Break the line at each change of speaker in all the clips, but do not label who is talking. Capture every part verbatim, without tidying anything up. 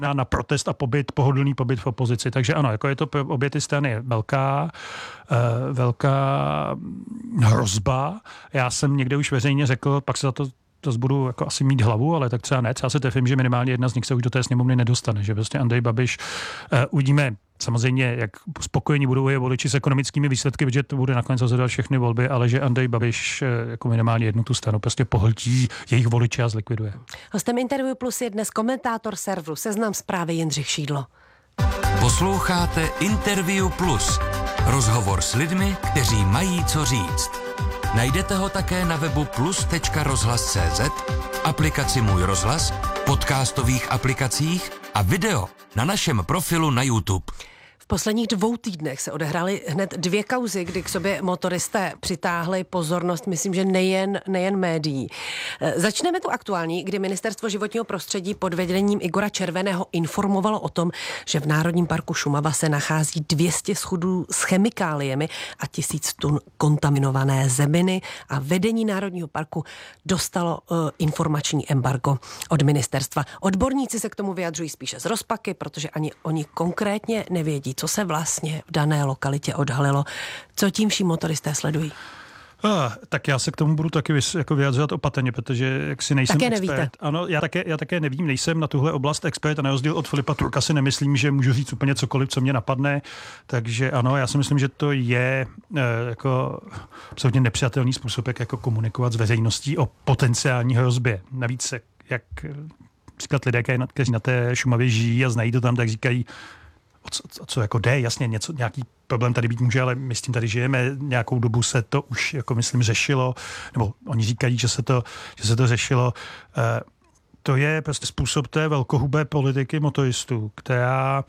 na, na protest a pobyt, pohodlný pobyt v opozici. Takže ano, jako je to pro obě ty strany velká, uh, velká hrozba. Já jsem někde už veřejně řekl, pak se za to to budu jako asi mít hlavu, ale tak třeba ne. Já se trefím, že minimálně jedna z nich se už do té sněmovny nedostane, že prostě Andrej Babiš, uh, uvidíme samozřejmě, jak spokojení budou je voliči s ekonomickými výsledky, protože to bude nakonec rozhodovat všechny volby, ale že Andrej Babiš uh, jako minimálně jednu tu stranu prostě pohltí jejich voliče a zlikviduje.
Hostem Interview Plus je dnes komentátor serveru Seznam Zprávy Jindřich Šídlo.
Posloucháte Interview Plus. Rozhovor s lidmi, kteří mají co říct. Najdete ho také na webu plus tečka rozhlas tečka cé zet, aplikaci Můj rozhlas, podcastových aplikacích a video na našem profilu na YouTube.
V posledních dvou týdnech se odehrály hned dvě kauzy, kdy k sobě motoristé přitáhli pozornost, myslím, že nejen, nejen médií. Začneme tu aktuální, kdy Ministerstvo životního prostředí pod vedením Igora Červeného informovalo o tom, že v Národním parku Šumava se nachází dvě stě schodů s chemikáliemi a tisíc tun kontaminované zeminy a vedení Národního parku dostalo uh, informační embargo od ministerstva. Odborníci se k tomu vyjadřují spíše z rozpaky, protože ani oni konkrétně nevědí, co se vlastně v dané lokalitě odhalilo. Co tím vším motoristé sledují?
Ah, tak já se k tomu budu taky vys, jako vyjadřovat opatrně, protože jak si nejsem
také
expert.
Nevíte.
Ano, já také, já také nevím, nejsem na tuhle oblast expert a na rozdíl od Filipa Turka si nemyslím, že můžu říct úplně cokoliv, co mě napadne. Takže ano, já si myslím, že to je eh, jako absolutně nepřijatelný způsob, jak jako komunikovat s veřejností o potenciální hrozbě. Navíc, jak příklad lidé, kteří na té Šumavě žijí a znají to tam, tak říkají, O co, o co jako jde, jasně, něco, nějaký problém tady být může, ale my s tím tady žijeme, nějakou dobu se to už, jako myslím, řešilo, nebo oni říkají, že se to, že se to řešilo. E, to je prostě způsob té velkohubé politiky motoristů, která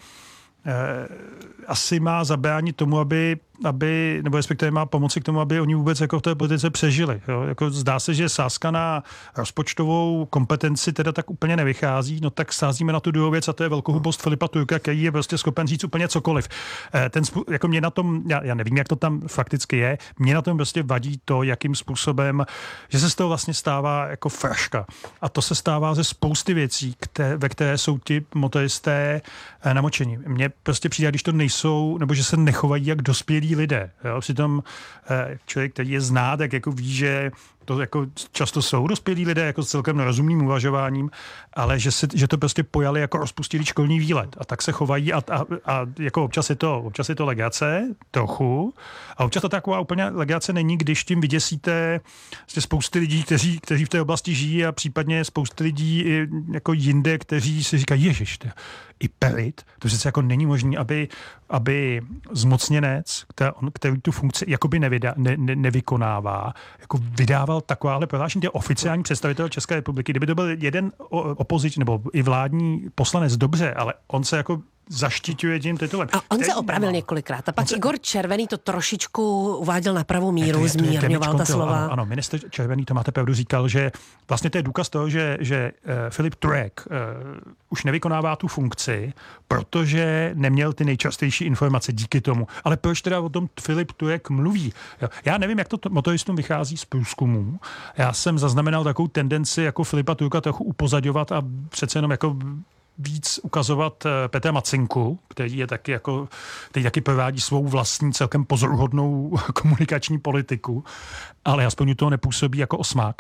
e, asi má zabránit tomu, aby, aby, nebo respektive má pomoci k tomu, aby oni vůbec jako v té politice přežili. Jo? Jako zdá se, že sázka na rozpočtovou kompetenci teda tak úplně nevychází, no tak sázíme na tu druhou věc a to je velkohubost Filipa Turka, který je prostě schopen říct úplně cokoliv. Ten, jako mě na tom, já, já nevím, jak to tam fakticky je, mě na tom prostě vadí to, jakým způsobem, že se z toho vlastně stává jako fraška. A to se stává ze spousty věcí, které, ve které jsou ti motoristé namočení. Mně prostě přijde, když to nejsou, nebo že se nechovají jak dospělí lidé. Jo? Přitom člověk, který je zná, tak jako ví, že to jako často jsou dospělí lidé jako s celkem rozumným uvažováním, ale že, se, že to prostě pojali jako rozpustilý školní výlet a tak se chovají a, a, a jako občas je to, občas je to legrace, trochu, a občas to taková úplně legrace není, když tím vyděsíte spousty lidí, kteří, kteří v té oblasti žijí a případně spousty lidí i jako jinde, kteří si říkají, ježiš, to, i perit, to přece jako není možné, aby, aby zmocněnec, který, který tu funkci jakoby nevydá, ne, ne, nevykonává, jako vydával takováhle prohlášení, to je oficiální představitel České republiky. Kdyby to byl jeden opoziční nebo i vládní poslanec, dobře, ale on se jako zaštiťuje tím titulem.
A on se opravil nemá. několikrát. A pak se... Igor Červený to trošičku uváděl na pravou míru, zmírňoval ta slova.
Ano, ano, ministr Červený, to máte pravdu, říkal, že vlastně to je důkaz toho, že, že uh, Filip Turek uh, už nevykonává tu funkci, protože neměl ty nejčastější informace díky tomu. Ale proč teda o tom Filip Turek mluví? Já nevím, jak to t- motoristům vychází z průzkumů. Já jsem zaznamenal takovou tendenci jako Filipa Turka trochu upozadňovat a přece jenom jako víc ukazovat Petra Macinku, který je taky jako, který taky provádí svou vlastní celkem pozoruhodnou komunikační politiku, ale aspoň u toho nepůsobí jako osmák.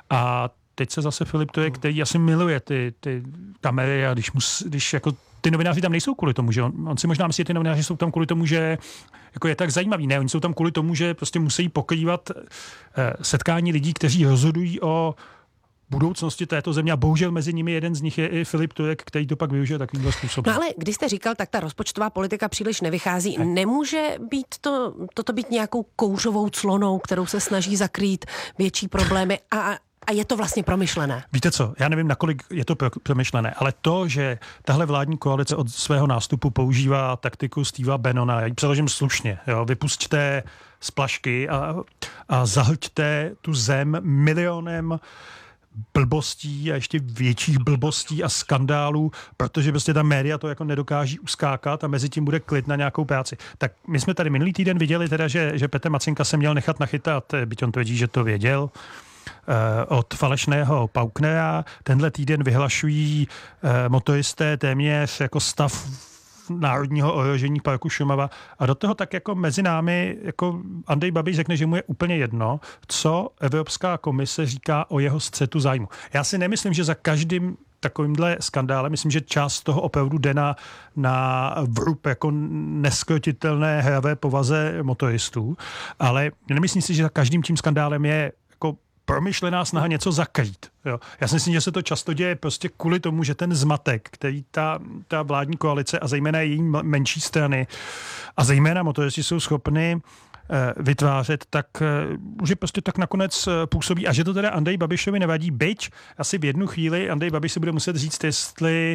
A teď se zase Filip Turek, který asi miluje ty, ty kamery a když, mus, když jako ty novináři tam nejsou kvůli tomu, že on, on si možná myslí, že ty novináři jsou tam kvůli tomu, že jako je tak zajímavý. Ne, oni jsou tam kvůli tomu, že prostě musí pokrývat eh, setkání lidí, kteří rozhodují o budoucnosti této země a bohužel mezi nimi jeden z nich je i Filip Turek, který to pak využije takovýmhle způsobem.
No ale když jste říkal, tak ta rozpočtová politika příliš nevychází. Ne. Nemůže být to, toto být nějakou kouřovou clonou, kterou se snaží zakrýt větší problémy a A je to vlastně promyšlené?
Víte co, já nevím, nakolik je to promyšlené, ale to, že tahle vládní koalice od svého nástupu používá taktiku Steva Bannona, já ji přeložím slušně, jo, vypusťte z plašky a, a zahlťte tu zem milionem blbostí a ještě větších blbostí a skandálů, protože prostě ta média to jako nedokáží uskákat a mezi tím bude klid na nějakou práci. Tak my jsme tady minulý týden viděli teda, že, že Petr Macinka se měl nechat nachytat, byť on tvrdí, že to věděl, od falešného Pauknera. Tenhle týden vyhlašují motoristé téměř jako stav národního ohrožení parku Šumava a do toho tak jako mezi námi jako Andrej Babiš řekne, že mu je úplně jedno, co Evropská komise říká o jeho střetu zájmu. Já si nemyslím, že za každým takovýmhle skandálem, myslím, že část toho opravdu jde na, na vrub jako neskrotitelné hravé povaze motoristů, ale nemyslím si, že za každým tím skandálem je jako promyšlená snaha něco zakrýt. Jo. Já si myslím, že se to často děje prostě kvůli tomu, že ten zmatek, který ta, ta vládní koalice a zejména její menší strany a zejména motoristi jsou schopni vytvářet, tak že prostě tak nakonec působí a že to teda Andrej Babišovi nevadí, byť asi v jednu chvíli Andrej Babiš si bude muset říct, jestli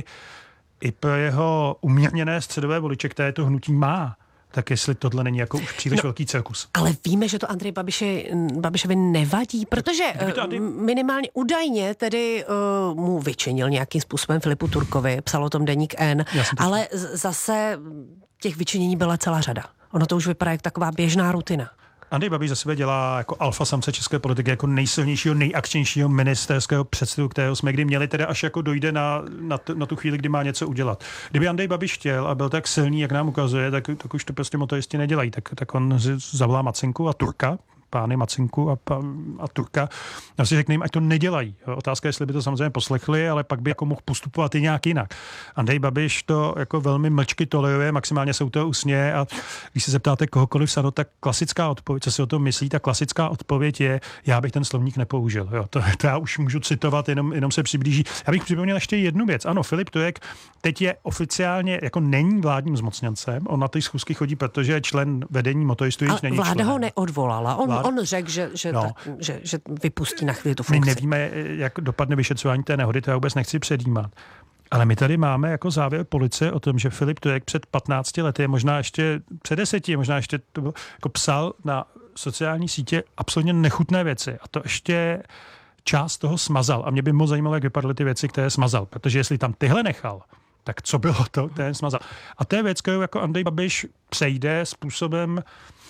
i pro jeho umírněné středové voliče, které to hnutí má, tak jestli tohle není jako už příliš no, velký cirkus.
Ale víme, že to Andrej Babiši, Babišovi nevadí, protože Ady... minimálně údajně tedy uh, mu vyčinil nějakým způsobem Filipu Turkovi, psal o tom deník N, ale z- zase těch vyčinění byla celá řada. Ono to už vypadá jako taková běžná rutina.
Andrej Babiš za sebe dělá jako alfa samce české politiky, jako nejsilnějšího, nejakčnějšího ministerského předsedu, kterého jsme kdy měli, teda až jako dojde na, na, t, na tu chvíli, kdy má něco udělat. Kdyby Andrej Babiš chtěl a byl tak silný, jak nám ukazuje, tak, tak už to prostě motoristi nedělají. Tak, tak on zavolá Macinku a Turka, pány Macinku a, a Turka. Já si řekne jim, ať to nedělají. Otázka je, jestli by to samozřejmě poslechli, ale pak by jako mohl postupovat i nějak jinak. Andrej Babiš to jako velmi mlčky toleruje, maximálně se u toho usměje a když se zeptáte kohokoliv sano, tak klasická odpověď, co si o tom myslí, ta klasická odpověď je, já bych ten slovník nepoužil. Jo, to, to já už můžu citovat, jenom, jenom se přiblíží. Já bych připomněl ještě jednu věc. Ano, Filip Turek teď je oficiálně, jako není vládním zmocněncem, on na ty schůzky chodí, protože je člen vedení motoristů, již není
vláda
členem.
ho neodvolala. On,
Vláda...
on řekl, že, že,
no.
tak, že, že vypustí na chvíli tu funkci.
My nevíme, jak dopadne vyšetřování té nehody, to já vůbec nechci předjímat. Ale my tady máme jako závěr policie o tom, že Filip Turek před patnácti lety, možná ještě před deseti, možná ještě to bylo, jako psal na sociální sítě absolutně nechutné věci. A to ještě část toho smazal. A mě by moc zajímalo, jak vypadaly ty věci, které smazal. Protože jestli tam tyhle nechal, tak co bylo to, ten smazal. A to je věc, kterou jako Andrej Babiš přejde způsobem,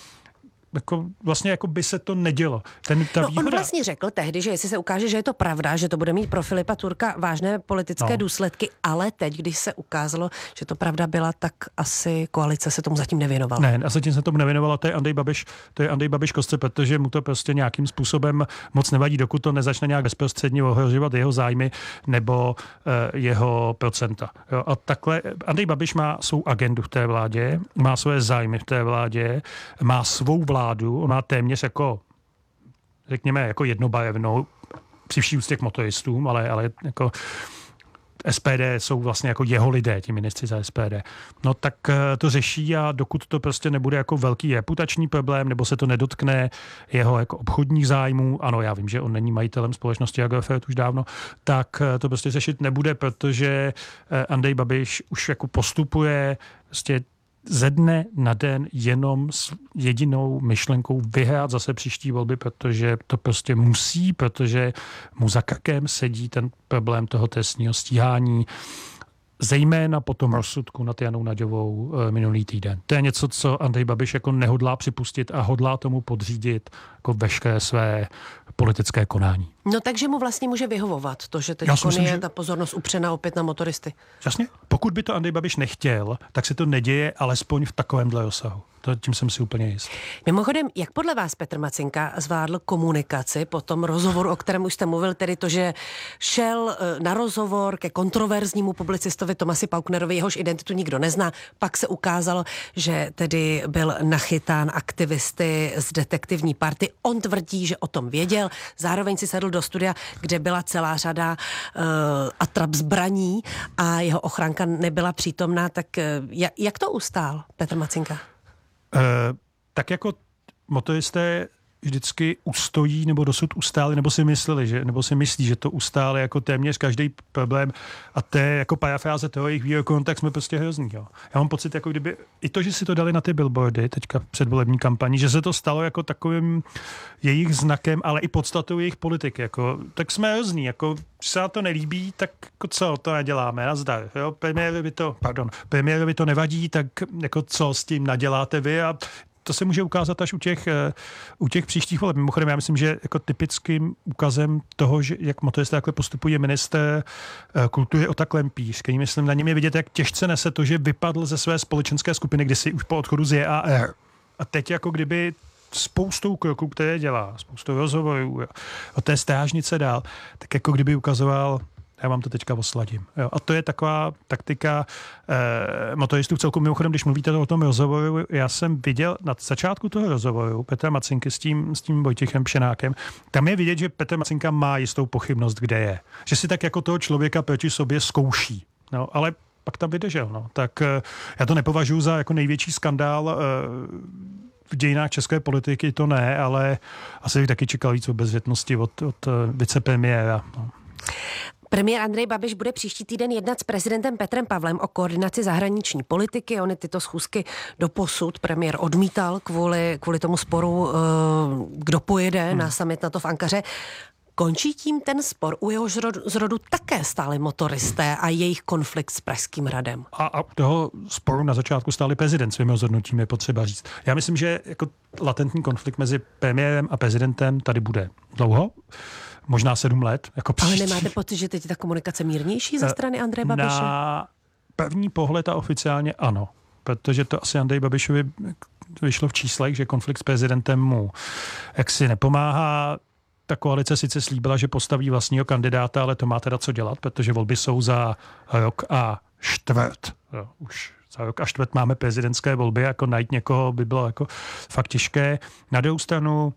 jako vlastně jako by se to nedělo. Ten, ta
no,
výhoda...
On vlastně řekl tehdy, že jestli se ukáže, že je to pravda, že to bude mít pro Filipa Turka vážné politické
no.
důsledky, ale teď, když se ukázalo, že to pravda byla, tak asi koalice se tomu zatím nevěnovala.
Ne, a zatím se tomu nevěnovala, to je Andrej Babiš, to je Andrej Babiš kostce, protože mu to prostě nějakým způsobem moc nevadí, dokud to nezačne nějak bezprostředně ohrožovat jeho zájmy nebo uh, jeho procenta. Jo, a takhle Andrej Babiš má svou agendu v té vládě, má svoje zájmy v té vládě, má svou vládu, on má téměř jako, řekněme, jako jednobarevnou, při vší úctě k motoristům, ale, ale jako S P D jsou vlastně jako jeho lidé, ti ministři za S P D. No tak to řeší a dokud to prostě nebude jako velký reputační problém, nebo se to nedotkne jeho jako obchodních zájmů, ano, já vím, že on není majitelem společnosti Agrofert už dávno, tak to prostě řešit nebude, protože Andrej Babiš už jako postupuje prostě ze dne na den jenom s jedinou myšlenkou vyhrát zase příští volby, protože to prostě musí, protože mu za krkem sedí ten problém toho trestního stíhání, zejména po tom rozsudku nad Janou Naďovou minulý týden. To je něco, co Andrej Babiš jako nehodlá připustit a hodlá tomu podřídit jako veškeré své politické konání.
No takže mu vlastně může vyhovovat to, že teď
myslím,
je
že...
ta pozornost upřena opět na motoristy.
Jasně. Pokud by to Andrej Babiš nechtěl, tak se to neděje alespoň v takovémhle rozsahu. To, tím jsem si úplně jist.
Mimochodem, jak podle vás Petr Macinka zvládl komunikaci po tom rozhovoru, o kterém už jste mluvil, tedy to, že šel na rozhovor ke kontroverznímu publicistovi Tomasi Pauknerovi, jehož identitu nikdo nezná, pak se ukázalo, že tedy byl nachytán aktivisty z detektivní party. On tvrdí, že o tom věděl, zároveň si sedl do studia, kde byla celá řada uh, atrap zbraní a jeho ochranka nebyla přítomná, tak uh, jak, jak to ustál Petr Macinka?
Uh, tak jako motoristé vždycky ustojí nebo dosud ustáli, nebo si mysleli, že, nebo si myslí, že to ustáli jako téměř každý problém a to je jako parafráze toho jejich výroku, tak jsme prostě hrozný. Jo. Já mám pocit, jako kdyby i to, že si to dali na ty billboardy teďka předvolební kampaní, že se to stalo jako takovým jejich znakem, ale i podstatou jejich politiky. Jako, tak jsme hrozný. Jako, když se na to nelíbí, tak jako co, to neděláme, nazdar. Jo. Premiérovi to, pardon, premiérovi to nevadí, tak jako co s tím naděláte vy a to se může ukázat až u těch, u těch příštích voleb. Mimochodem, já myslím, že jako typickým ukazem toho, že jak motoristé takhle postupují, je ministr kultury Ota Klempíř, který myslím na něm je vidět, jak těžce nese to, že vypadl ze své společenské skupiny kdysi už po odchodu z J A R. A teď jako kdyby spoustou kroků, které dělá, spoustou rozhovorů o té strážnice dál, tak jako kdyby ukazoval, já vám to teďka osladím. Jo. A to je taková taktika eh, motoristů v celku. Mimochodem, když mluvíte o tom rozhovoru, já jsem viděl na začátku toho rozhovoru Petra Macinky s tím, s tím Vojtěchem Pšenákem, tam je vidět, že Petr Macinka má jistou pochybnost, kde je. Že si tak jako toho člověka proti sobě zkouší. No, ale pak tam vydržel. No. Tak eh, já to nepovažuji za jako největší skandál eh, v dějinách české politiky, to ne, ale asi bych taky čekal víc obezřetnosti od, od vicepremiéra. No.
Premiér Andrej Babiš bude příští týden jednat s prezidentem Petrem Pavlem o koordinaci zahraniční politiky. Ony tyto schůzky doposud premiér odmítal kvůli, kvůli tomu sporu, kdo pojede hmm. na summit NATO v Ankaře. Končí tím ten spor, u jehož zrodu, zrodu také stáli motoristé a jejich konflikt s Pražským hradem?
A, a u toho sporu na začátku stáli prezident svým rozhodnutím, je potřeba říct. Já myslím, že jako latentní konflikt mezi premiérem a prezidentem tady bude dlouho, možná sedm let. Jako
Ale nemáte pocit, že teď je ta komunikace mírnější ze strany Andreje Babiše?
Na první pohled a oficiálně ano, protože to asi Andrej Babišovi vyšlo v číslech, že konflikt s prezidentem mu jaksi nepomáhá. Ta koalice sice slíbila, že postaví vlastního kandidáta, ale to má teda co dělat, protože volby jsou za rok a čtvrt. Jo, už za rok a čtvrt máme prezidentské volby, jako najít někoho by bylo jako fakt těžké. Na druhou stranu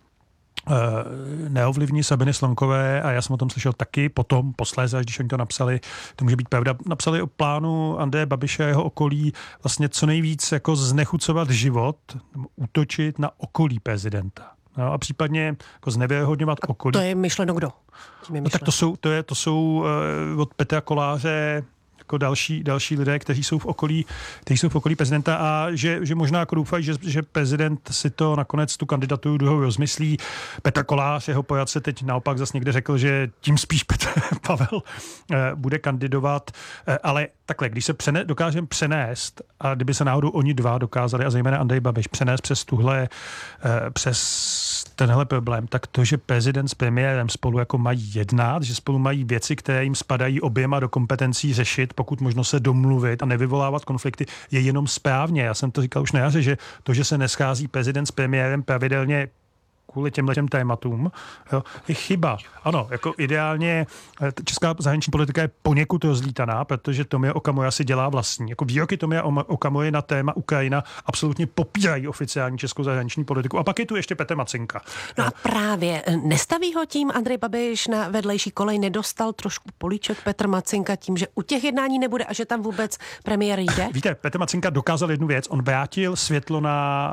neovlivní Sabiny Slonkové, a já jsem o tom slyšel taky potom, posléze, až když oni to napsali, to může být pravda, napsali o plánu Andreje Babiše a jeho okolí vlastně co nejvíc jako znechucovat život, útočit na okolí prezidenta. No, a případně jako znevěrohodňovat okolí.
To je myšleno kdo? Je
no tak to jsou, to je, to jsou uh, od Petra Koláře jako další, další lidé, kteří jsou v okolí, kteří jsou v okolí prezidenta a že, že možná jako doufají, že, že prezident si to nakonec tu kandidaturu druhou rozmyslí. Petr Kolář, jeho poradce, teď naopak zase někde řekl, že tím spíš Petr Pavel eh, bude kandidovat, eh, ale takhle, když se přene, dokážeme přenést a kdyby se náhodou oni dva dokázali, a zejména Andrej Babiš, přenést přes tuhle, eh, přes tenhle problém, tak to, že prezident s premiérem spolu jako mají jednat, že spolu mají věci, které jim spadají oběma do kompetencí řešit, pokud možno se domluvit a nevyvolávat konflikty, je jenom správně. Já jsem to říkal už na jaře, že to, že se neschází prezident s premiérem pravidelně kvůli těmhle těm tématům, jo, je chyba. Ano, jako ideálně česká zahraniční politika je poněkud rozlítaná, protože Tomio Okamura si dělá vlastní. Jako výroky Tomia Okamury na téma Ukrajina absolutně popírají oficiální českou zahraniční politiku. A pak je tu ještě Petr Macinka.
No a právě nestaví ho tím Andrej Babiš na vedlejší kolej, nedostal trošku políček Petr Macinka tím, že u těch jednání nebude a že tam vůbec premiér jde?
Víte, Petr Macinka dokázal jednu věc. On vrátil světlo na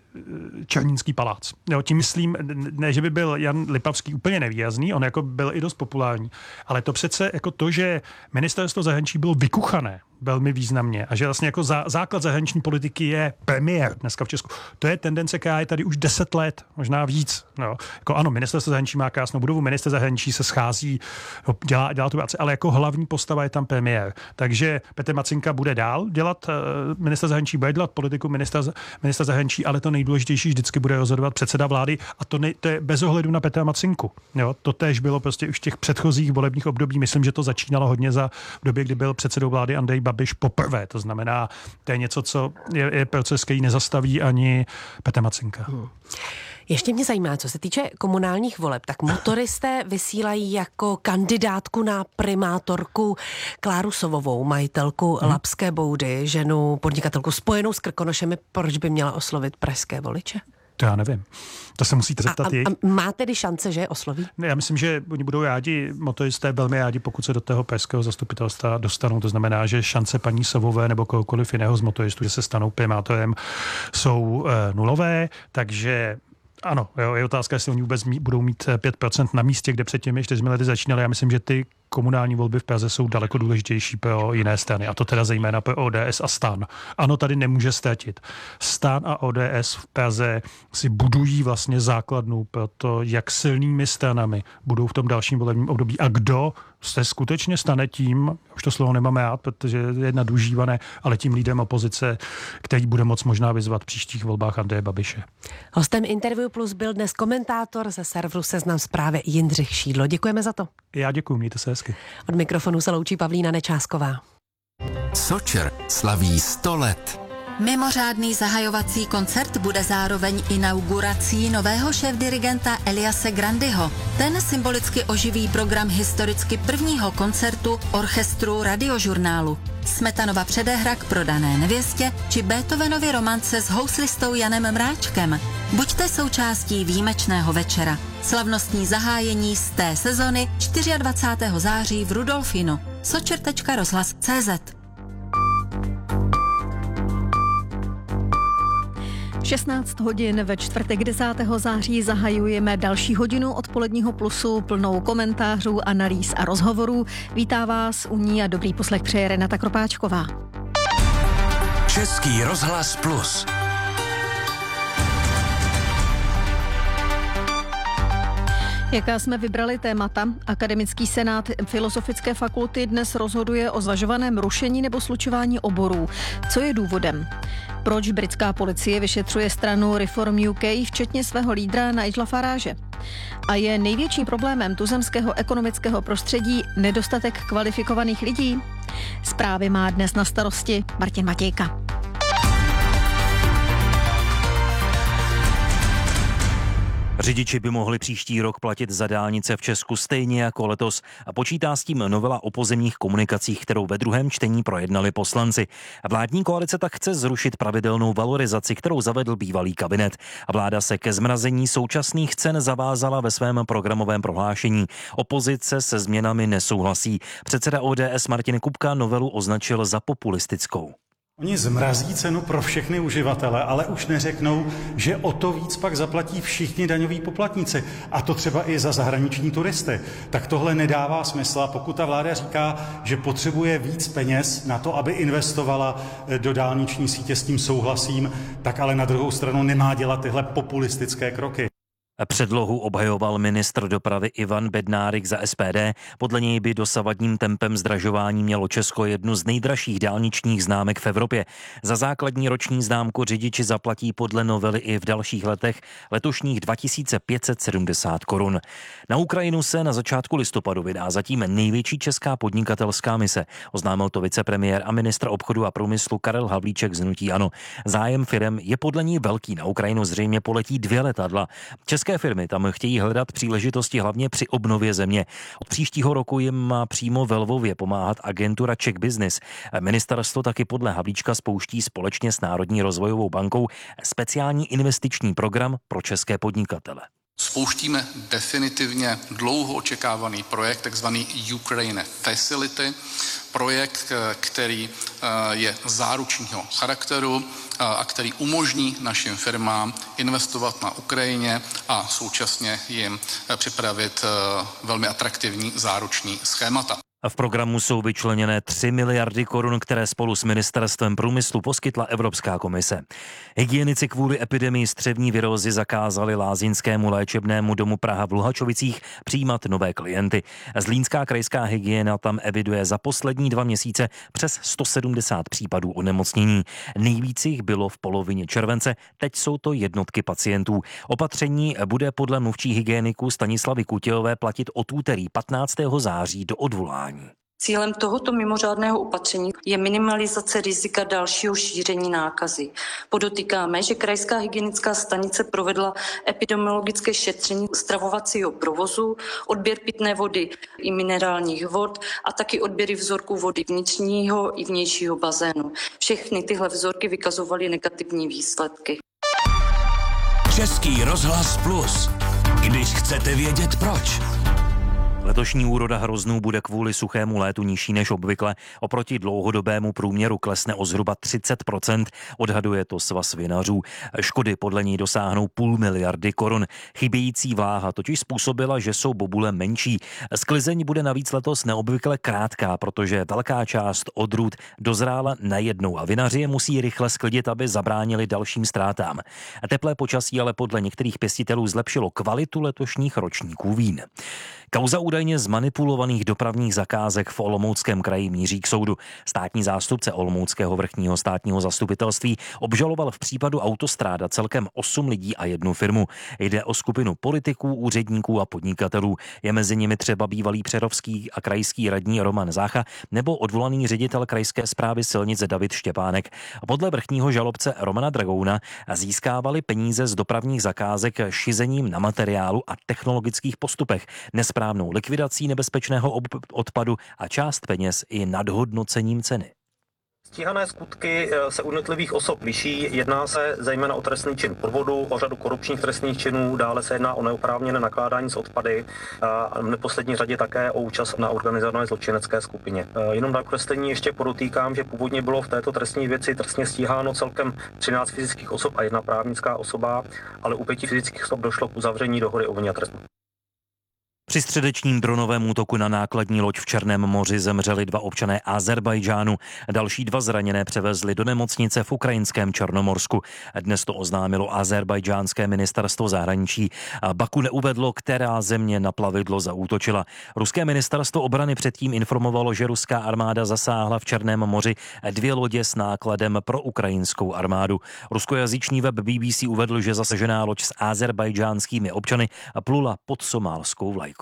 uh, Černínský palác. Jo, tím myslím, ne, že by byl Jan Lipavský úplně nevýrazný, on jako byl i dost populární, ale to přece jako to, že ministerstvo zahraničí bylo vykuchané velmi významně a že vlastně jako zá, základ zahraniční politiky je premiér dneska v Česku. To je tendence, která je tady už deset let, možná víc. No. Jako ano, ministerstvo zahraničí má krásnou budovu, minister zahraničí se schází, no, dělá, dělá tu práci, ale jako hlavní postava je tam premiér. Takže Petr Macinka bude dál dělat, minister zahraničí bude dělat politiku ministra, ministra zahraničí, ale to nejdůležitější vždycky bude rozhodovat předseda vlády a to, ne, to je bez ohledu na Petra Macinku. Jo. To též bylo prostě už v těch předchozích volebních období. Myslím, že to začínalo hodně za v době, kdy byl předsedou vlády Andrej Babiš poprvé. To znamená, to je něco, co je, je proces, který nezastaví ani Petr Macinka. Hmm.
Ještě mě zajímá, co se týče komunálních voleb, tak motoristé vysílají jako kandidátku na primátorku Kláru Sovovou, majitelku hmm. Labské boudy, ženu podnikatelku spojenou s Krkonošemi. Proč by měla oslovit pražské voliče?
To já nevím. To se musíte zeptat
a, a, a má tedy šance, že je osloví?
Ne, já myslím, že oni budou rádi, motoristé velmi rádi, pokud se do toho pražského zastupitelstva dostanou. To znamená, že šance paní Sovové nebo kohokoliv jiného z motoristů, že se stanou primátorem, jsou e, nulové, takže ano, jo, je otázka, jestli oni vůbec mít, budou mít pět procent na místě, kde před těmi čtyřmi lety začínali. Já myslím, že ty komunální volby v Praze jsou daleko důležitější pro jiné strany, a to teda zejména pro O D S a STAN. Ano, tady nemůže ztratit. STAN a O D S v Praze si budují vlastně základnu pro to, jak silnými stranami budou v tom dalším volebním období a kdo se skutečně stane tím, už to slovo nemám rád, protože je nadužívané, ale tím lídrem opozice, který bude moc možná vyzvat v příštích volbách Andreje Babiše.
Hostem Interview Plus byl dnes komentátor ze serveru Seznam Zprávy Jindřich Šídlo. Děkujeme za to.
Já děkuji, mějte se hezky.
Od mikrofonu se loučí Pavlína Nečásková.
Sočer slaví sto let.
Mimořádný zahajovací koncert bude zároveň inaugurací nového šéfdirigenta Eliase Grandyho. Ten symbolicky oživí program historicky prvního koncertu orchestru Radiožurnálu. Smetanova předehra k Prodané nevěstě či Beethovenovy romance s houslistou Janem Mráčkem. Buďte součástí výjimečného večera. Slavnostní zahájení z té sezony dvacátého čtvrtého září v Rudolfinu. sočer tečka rozhlas tečka cé zet.
šestnáct hodin ve čtvrtek desátého září zahajujeme další hodinu odpoledního Plusu plnou komentářů, analýz a rozhovorů. Vítá vás u ní a dobrý poslech přeje Renata Kropáčková.
Český rozhlas Plus.
Jaká jsme vybrali témata? Akademický senát Filozofické fakulty dnes rozhoduje o zvažovaném rušení nebo slučování oborů. Co je důvodem? Proč britská policie vyšetřuje stranu Reform U K, včetně svého lídra Nigela Farage? A je největším problémem tuzemského ekonomického prostředí nedostatek kvalifikovaných lidí? Zprávy má dnes na starosti Martin Matějka.
Řidiči by mohli příští rok platit za dálnice v Česku stejně jako letos a počítá s tím novela o pozemních komunikacích, kterou ve druhém čtení projednali poslanci. Vládní koalice tak chce zrušit pravidelnou valorizaci, kterou zavedl bývalý kabinet. A vláda se ke zmrazení současných cen zavázala ve svém programovém prohlášení. Opozice se změnami nesouhlasí. Předseda O D S Martin Kupka novelu označil za populistickou.
Oni zmrazí cenu pro všechny uživatele, ale už neřeknou, že o to víc pak zaplatí všichni daňoví poplatníci. A to třeba i za zahraniční turisty. Tak tohle nedává smysl. A pokud ta vláda říká, že potřebuje víc peněz na to, aby investovala do dálniční sítě, s tím souhlasím, tak ale na druhou stranu nemá dělat tyhle populistické kroky.
Předlohu obhajoval ministr dopravy Ivan Bednárik za S P D. Podle něj by dosavadním tempem zdražování mělo Česko jednu z nejdražších dálničních známek v Evropě. Za základní roční známku řidiči zaplatí podle novely i v dalších letech letošních dva tisíce pět set sedmdesát korun. Na Ukrajinu se na začátku listopadu vydá zatím největší česká podnikatelská mise. Oznámil to vicepremiér a ministr obchodu a průmyslu Karel Havlíček z hnutí ANO. Zájem firem je podle ní velký. Na Ukrajinu zřejmě poletí dvě letadla. České firmy tam chtějí hledat příležitosti hlavně při obnově země. Od příštího roku jim má přímo ve Lvově pomáhat agentura Czech Business. Ministerstvo taky podle Havlíčka spouští společně s Národní rozvojovou bankou speciální investiční program pro české podnikatele.
Spouštíme definitivně dlouho očekávaný projekt, takzvaný Ukraine Facility, projekt, který je záručního charakteru a který umožní našim firmám investovat na Ukrajině a současně jim připravit velmi atraktivní záruční schémata.
V programu jsou vyčleněné tři miliardy korun, které spolu s ministerstvem průmyslu poskytla Evropská komise. Hygienici kvůli epidemii střevní virózy zakázali lázeňskému léčebnému domu Praha v Luhačovicích přijímat nové klienty. Zlínská krajská hygiena tam eviduje za poslední dva měsíce přes sto sedmdesát případů onemocnění. Nejvíc jich bylo v polovině července, teď jsou to jednotky pacientů. Opatření bude podle mluvčí hygieniků Stanislavy Kutějové platit od úterý patnáctého září do odvolání.
Cílem tohoto mimořádného opatření je minimalizace rizika dalšího šíření nákazy. Podotýkáme, že krajská hygienická stanice provedla epidemiologické šetření stravovacího provozu, odběr pitné vody i minerálních vod a taky odběry vzorků vody vnitřního i vnějšího bazénu. Všechny tyhle vzorky vykazovaly negativní výsledky.
Český rozhlas Plus. Když chcete vědět proč.
Letošní úroda hroznů bude kvůli suchému létu nižší než obvykle. Oproti dlouhodobému průměru klesne o zhruba třicet procent, odhaduje to Svaz vinařů. Škody podle ní dosáhnou půl miliardy korun. Chybějící vláha totiž způsobila, že jsou bobule menší. Sklizeň bude navíc letos neobvykle krátká, protože velká část odrůd dozrála najednou a vinaři je musí rychle sklidit, aby zabránili dalším ztrátám. Teplé počasí ale podle některých pěstitelů zlepšilo kvalitu letošních ročníků vín. Kauza údajně zmanipulovaných dopravních zakázek v Olomouckém kraji míří k soudu. Státní zástupce Olomouckého vrchního státního zastupitelství obžaloval v případu Autostráda celkem osm lidí a jednu firmu. Jde o skupinu politiků, úředníků a podnikatelů. Je mezi nimi třeba bývalý přerovský a krajský radní Roman Zácha nebo odvolaný ředitel krajské správy silnic David Štěpánek. Podle vrchního žalobce Romana Dragouna získávali peníze z dopravních zakázek šizením na materiálu a technologických postupech, správnou likvidací nebezpečného ob- odpadu a část peněz i nadhodnocením ceny.
Stíhané skutky se u jednotlivých osob liší, jedná se zejména o trestný čin podvodu, o řadu korupčních trestných činů, dále se jedná o neoprávněné nakládání s odpady a v neposlední řadě také o účast na organizované zločinecké skupině. Jenom na kreslení ještě podotýkám, že původně bylo v této trestní věci trestně stíháno celkem třináct fyzických osob a jedna právnická osoba, ale u pěti fyzických osob došlo k uzavření dohody o vině a trestu.
Při středečním dronovém útoku na nákladní loď v Černém moři zemřeli dva občané Azerbajdžánu. Další dva zraněné převezli do nemocnice v ukrajinském Černomorsku. Dnes to oznámilo azerbajdžánské ministerstvo zahraničí. Baku neuvedlo, která země na plavidlo zaútočila. Ruské ministerstvo obrany předtím informovalo, že ruská armáda zasáhla v Černém moři dvě lodě s nákladem pro ukrajinskou armádu. Ruskojazyčný web B B C uvedl, že zasažená loď s azerbajdžánskými občany plula pod somálskou vlajkou.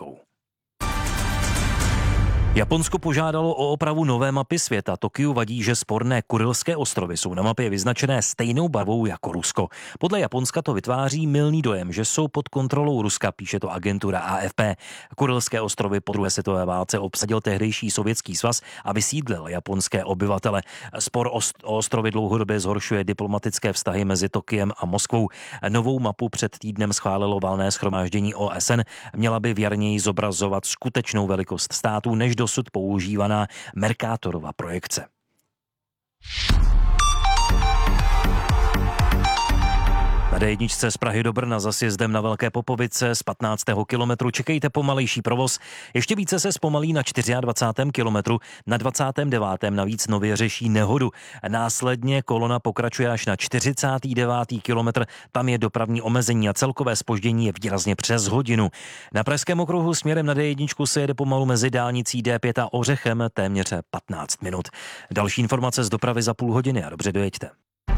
Japonsko požádalo o opravu nové mapy světa. Tokiu vadí, že sporné Kurilské ostrovy jsou na mapě vyznačené stejnou barvou jako Rusko. Podle Japonska to vytváří mylný dojem, že jsou pod kontrolou Ruska, píše to agentura A F P. Kurilské ostrovy po druhé světové válce obsadil tehdejší Sovětský svaz a vysídlil japonské obyvatele. Spor o ostrovy dlouhodobě zhoršuje diplomatické vztahy mezi Tokiem a Moskvou. Novou mapu před týdnem schválilo valné shromáždění O S N. Měla by věrněji zobrazovat skutečnou velikost států, než do dosud používaná Mercatorova projekce. Na D jedna z Prahy do Brna za sjezdem na Velké Popovice z patnáctého kilometru čekejte pomalejší provoz. Ještě více se zpomalí na dvacátém čtvrtém kilometru, na dvacátém devátém navíc nově řeší nehodu. Následně kolona pokračuje až na čtyřicátý devátý kilometr, tam je dopravní omezení a celkové zpoždění je výrazně přes hodinu. Na Pražském okruhu směrem na D jedna se jede pomalu mezi dálnicí D pět a Ořechem téměř patnáct minut. Další informace z dopravy za půl hodiny a dobře dojeďte.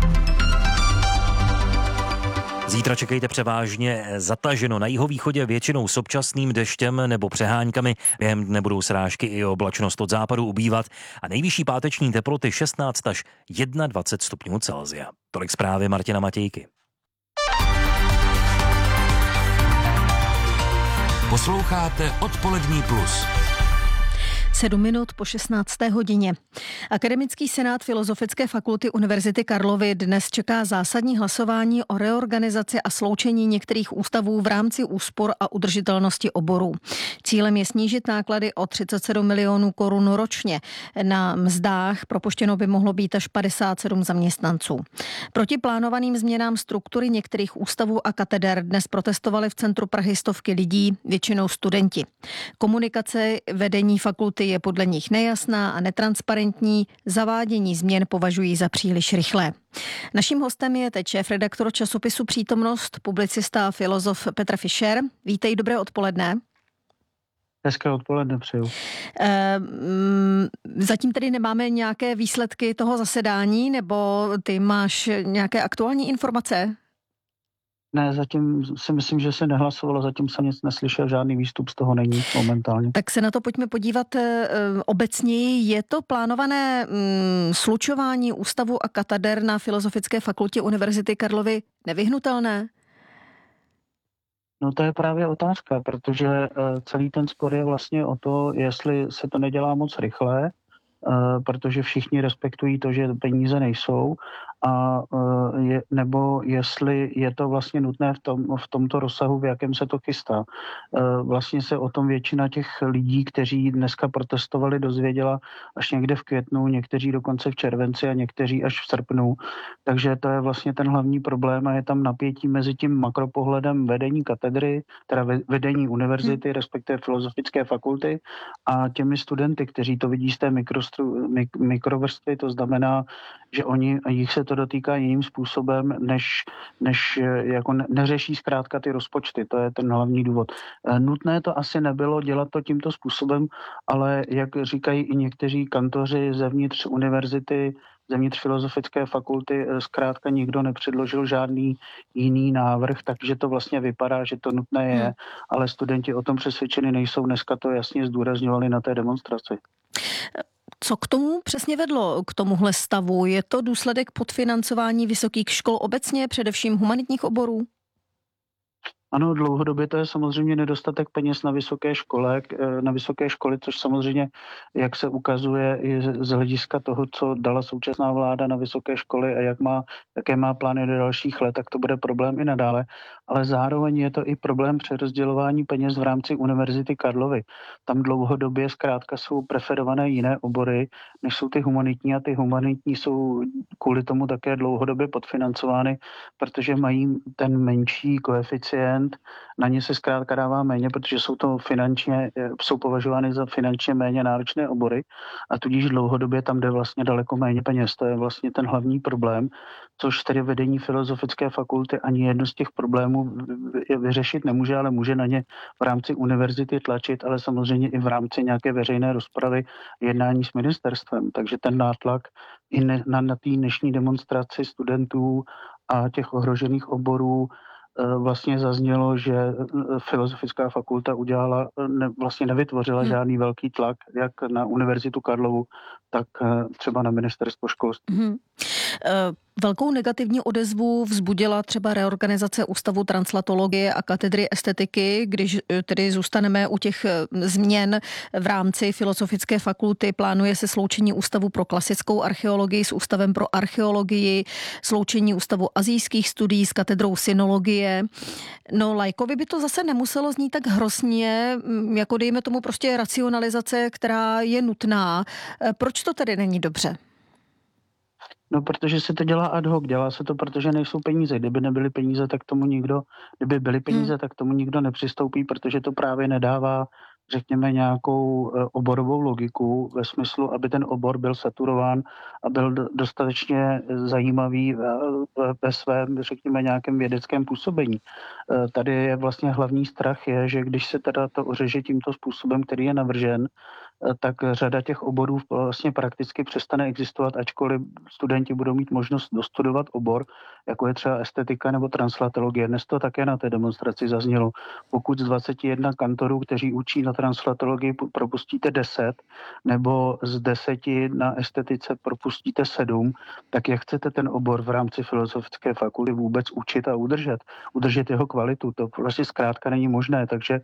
Zítra čekejte převážně zataženo na jihovýchodě většinou s občasným deštěm nebo přeháňkami. Během dne budou srážky i oblačnost od západu ubývat a nejvyšší páteční teploty šestnáct až dvacet jedna stupňů Celsia. Tolik zprávy Martina Matějky.
Posloucháte Odpolední plus.
Sedm minut po šestnácté hodině. Akademický senát Filozofické fakulty Univerzity Karlovy dnes čeká zásadní hlasování o reorganizaci a sloučení některých ústavů v rámci úspor a udržitelnosti oborů. Cílem je snížit náklady o třicet sedm milionů korun ročně. Na mzdách propuštěno by mohlo být až padesát sedm zaměstnanců. Proti plánovaným změnám struktury některých ústavů a kateder dnes protestovali v centru Prahy stovky lidí, většinou studenti. Komunikace vedení fakulty je podle nich nejasná a netransparentní, zavádění změn považují za příliš rychlé. Naším hostem je teď šéfredaktor časopisu Přítomnost, publicista a filozof Petr Fischer. Vítej, dobré odpoledne.
Hezké odpoledne přeju.
E, zatím tedy nemáme nějaké výsledky toho zasedání, nebo ty máš nějaké aktuální informace?
Ne, zatím si myslím, že se nehlasovalo, zatím jsem nic neslyšel, žádný výstup z toho není momentálně.
Tak se na to pojďme podívat e, obecněji. Je to plánované mm, slučování ústavu a kateder na Filozofické fakultě Univerzity Karlovy nevyhnutelné?
No to je právě otázka, protože e, celý ten spor je vlastně o to, jestli se to nedělá moc rychle, e, protože všichni respektují to, že peníze nejsou a je, nebo jestli je to vlastně nutné v, tom, v tomto rozsahu, v jakém se to chystá. Vlastně se o tom většina těch lidí, kteří dneska protestovali, dozvěděla až někde v květnu, někteří dokonce v červenci a někteří až v srpnu. Takže to je vlastně ten hlavní problém a je tam napětí mezi tím makropohledem vedení katedry, teda vedení univerzity, respektive filozofické fakulty a těmi studenty, kteří to vidí z té mikrostru, mik, mikrovrstvy, to znamená, že oni, jich se to dotýká jiným způsobem, než, než jako ne, neřeší zkrátka ty rozpočty. To je ten hlavní důvod. Nutné to asi nebylo dělat to tímto způsobem, ale jak říkají i někteří kantoři zevnitř univerzity, zevnitř filozofické fakulty, zkrátka nikdo nepředložil žádný jiný návrh, takže to vlastně vypadá, že to nutné je, hmm. ale studenti o tom přesvědčeni nejsou. Dneska to jasně zdůrazňovali na té demonstraci.
Co k tomu přesně vedlo, k tomuhle stavu? Je to důsledek podfinancování vysokých škol obecně, především humanitních oborů?
Ano, dlouhodobě to je samozřejmě nedostatek peněz na vysoké škole, na vysoké školy, což samozřejmě, jak se ukazuje i z hlediska toho, co dala současná vláda na vysoké školy a jak má, jaké má plány do dalších let, tak to bude problém i nadále. Ale zároveň je to i problém přerozdělování peněz v rámci Univerzity Karlovy. Tam dlouhodobě zkrátka jsou preferované jiné obory, než jsou ty humanitní a ty humanitní jsou kvůli tomu také dlouhodobě podfinancovány, protože mají ten menší koeficient, na ně se zkrátka dává méně, protože jsou to finančně, jsou považovány za finančně méně náročné obory a tudíž dlouhodobě tam jde vlastně daleko méně peněz. To je vlastně ten hlavní problém, což tedy vedení filozofické fakulty ani jedno z těch problémů vyřešit nemůže, ale může na ně v rámci univerzity tlačit, ale samozřejmě i v rámci nějaké veřejné rozpravy jednání s ministerstvem. Takže ten nátlak i na, na té dnešní demonstraci studentů a těch ohrožených oborů vlastně zaznělo, že filozofická fakulta udělala, ne, vlastně nevytvořila hmm. žádný velký tlak, jak na Univerzitu Karlovu, tak třeba na ministerstvo školství. Hmm.
Uh... Velkou negativní odezvu vzbudila třeba reorganizace Ústavu translatologie a katedry estetiky, když tedy zůstaneme u těch změn v rámci filozofické fakulty. Plánuje se sloučení Ústavu pro klasickou archeologii s Ústavem pro archeologii, sloučení Ústavu asijských studií s katedrou sinologie. No laikovi by to zase nemuselo znít tak hrozně, jako dejme tomu prostě racionalizace, která je nutná. Proč to tedy není dobře?
No, protože se to dělá ad hoc, dělá se to, protože nejsou peníze. Kdyby nebyly peníze, tak tomu nikdo, kdyby byly peníze, hmm. tak tomu nikdo nepřistoupí, protože to právě nedává, řekněme, nějakou oborovou logiku ve smyslu, aby ten obor byl saturován a byl dostatečně zajímavý ve svém, řekněme, nějakém vědeckém působení. Tady je vlastně hlavní strach je, že když se teda to ořeže tímto způsobem, který je navržen, tak řada těch oborů vlastně prakticky přestane existovat, ačkoliv studenti budou mít možnost dostudovat obor, jako je třeba estetika nebo translatologie. Dnes to také na té demonstraci zaznělo. Pokud z dvacet jedna kantorů, kteří učí na translatologii, propustíte deset, nebo z deseti na estetice propustíte sedm, tak jak chcete ten obor v rámci filozofické fakulty vůbec učit a udržet? Udržet jeho kvalitu, to vlastně zkrátka není možné, takže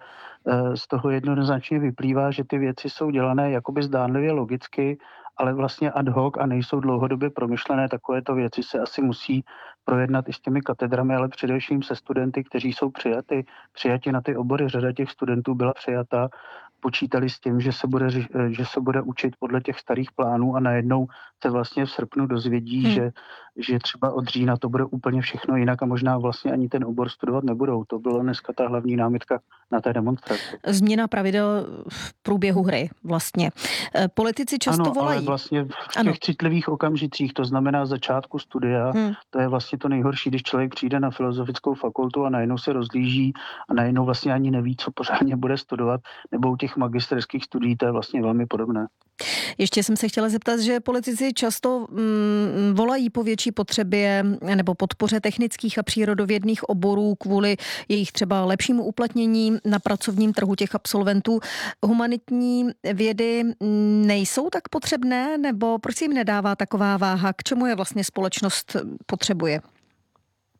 z toho jednoznačně vyplývá, že ty věci jsou dělané jakoby zdánlivě logicky, ale vlastně ad hoc a nejsou dlouhodobě promyšlené. Takovéto věci se asi musí projednat i s těmi katedrami, ale především se studenty, kteří jsou přijati, přijati na ty obory. Řada těch studentů byla přijata, počítali s tím, že se bude, že se bude učit podle těch starých plánů a najednou se vlastně v srpnu dozvědí, hmm. že, že třeba od října to bude úplně všechno jinak a možná vlastně ani ten obor studovat nebudou. To bylo dneska ta hlavní námitka na té demonstraci. Změna
pravidel v průběhu hry vlastně. Politici často
ano,
volají.
Ale vlastně v těch ano. citlivých okamžicích, to znamená začátku studia, hmm. to je vlastně to nejhorší, když člověk přijde na filozofickou fakultu a najednou se rozlíží a najednou vlastně ani neví, co pořádně bude studovat, nebo u těch magisterských studií to je vlastně velmi podobné.
Ještě jsem se chtěla zeptat, že politici často mm, volají po větší potřebě nebo podpoře technických a přírodovědných oborů kvůli jejich třeba lepšímu uplatnění na pracovním trhu těch absolventů. Humanitní vědy nejsou tak potřebné, nebo proč jim nedává taková váha? K čemu je vlastně společnost potřebuje?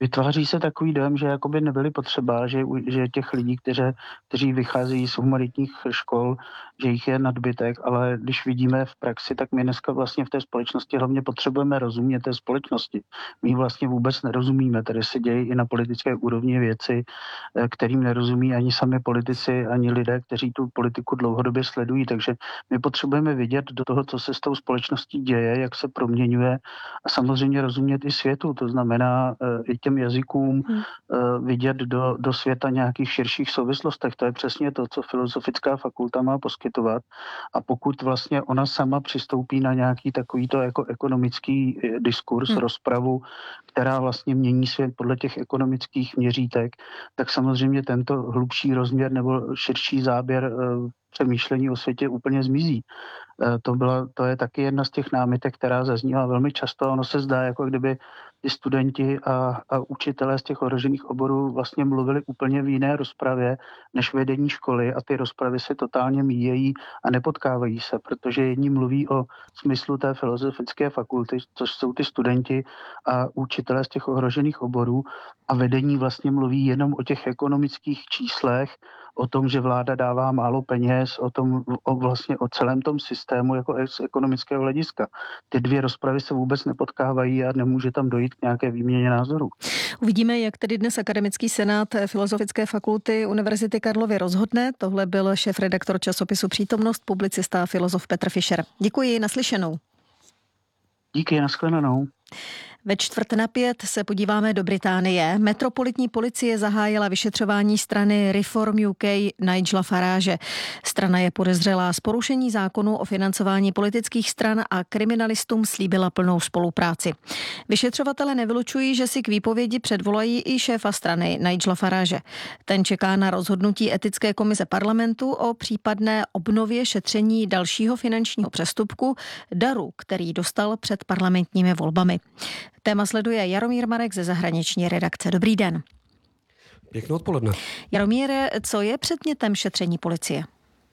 vytváří se takový dojem, že jakoby nebyly potřeba, že, že těch lidí, kteří, kteří vycházejí z humanitních škol, že jich je nadbytek, ale když vidíme v praxi, tak my dneska vlastně v té společnosti hlavně potřebujeme rozumět té společnosti. My vlastně vůbec nerozumíme, tady se dějí i na politické úrovni věci, kterým nerozumí ani sami politici, ani lidé, kteří tu politiku dlouhodobě sledují, takže my potřebujeme vidět do toho, co se s tou společností děje, jak se proměňuje a samozřejmě rozumět i světu, to znamená i těm jazykům, hmm. vidět do, do světa nějakých širších souvislostech. To je přesně to, co Filozofická fakulta má poskytovat. A pokud vlastně ona sama přistoupí na nějaký takovýto jako ekonomický diskurs, hmm. rozpravu, která vlastně mění svět podle těch ekonomických měřítek, tak samozřejmě tento hlubší rozměr nebo širší záběr přemýšlení o světě úplně zmizí. To, byla, to je taky jedna z těch námitek, která zaznívá velmi často a ono se zdá, jako kdyby ty studenti a, a učitelé z těch ohrožených oborů vlastně mluvili úplně v jiné rozpravě než vedení školy a ty rozpravy se totálně míjejí a nepotkávají se, protože jedni mluví o smyslu té filozofické fakulty, což jsou ty studenti a učitelé z těch ohrožených oborů a vedení vlastně mluví jenom o těch ekonomických číslech, o tom, že vláda dává málo peněz, o tom o vlastně o celém tom systému jako z ekonomického hlediska. Ty dvě rozpravy se vůbec nepotkávají a nemůže tam dojít k nějaké výměně názorů.
Uvidíme, jak tedy dnes Akademický senát Filozofické fakulty Univerzity Karlovy rozhodne. Tohle byl šéfredaktor časopisu Přítomnost, publicista a filozof Petr Fischer. Děkuji, naslyšenou.
Díky, nashledanou.
Ve čtvrt na pět se podíváme do Británie. Metropolitní policie zahájila vyšetřování strany Reform U K Nigela Farage. Strana je podezřelá z porušení zákonu o financování politických stran a kriminalistům slíbila plnou spolupráci. Vyšetřovatele nevylučují, že si k výpovědi předvolají i šéfa strany Nigela Farage. Ten čeká na rozhodnutí etické komise parlamentu o případné obnově šetření dalšího finančního přestupku daru, který dostal před parlamentními volbami. Téma sleduje Jaromír Marek ze zahraniční redakce. Dobrý den.
Pěkné odpoledne.
Jaromíre, co je předmětem šetření policie?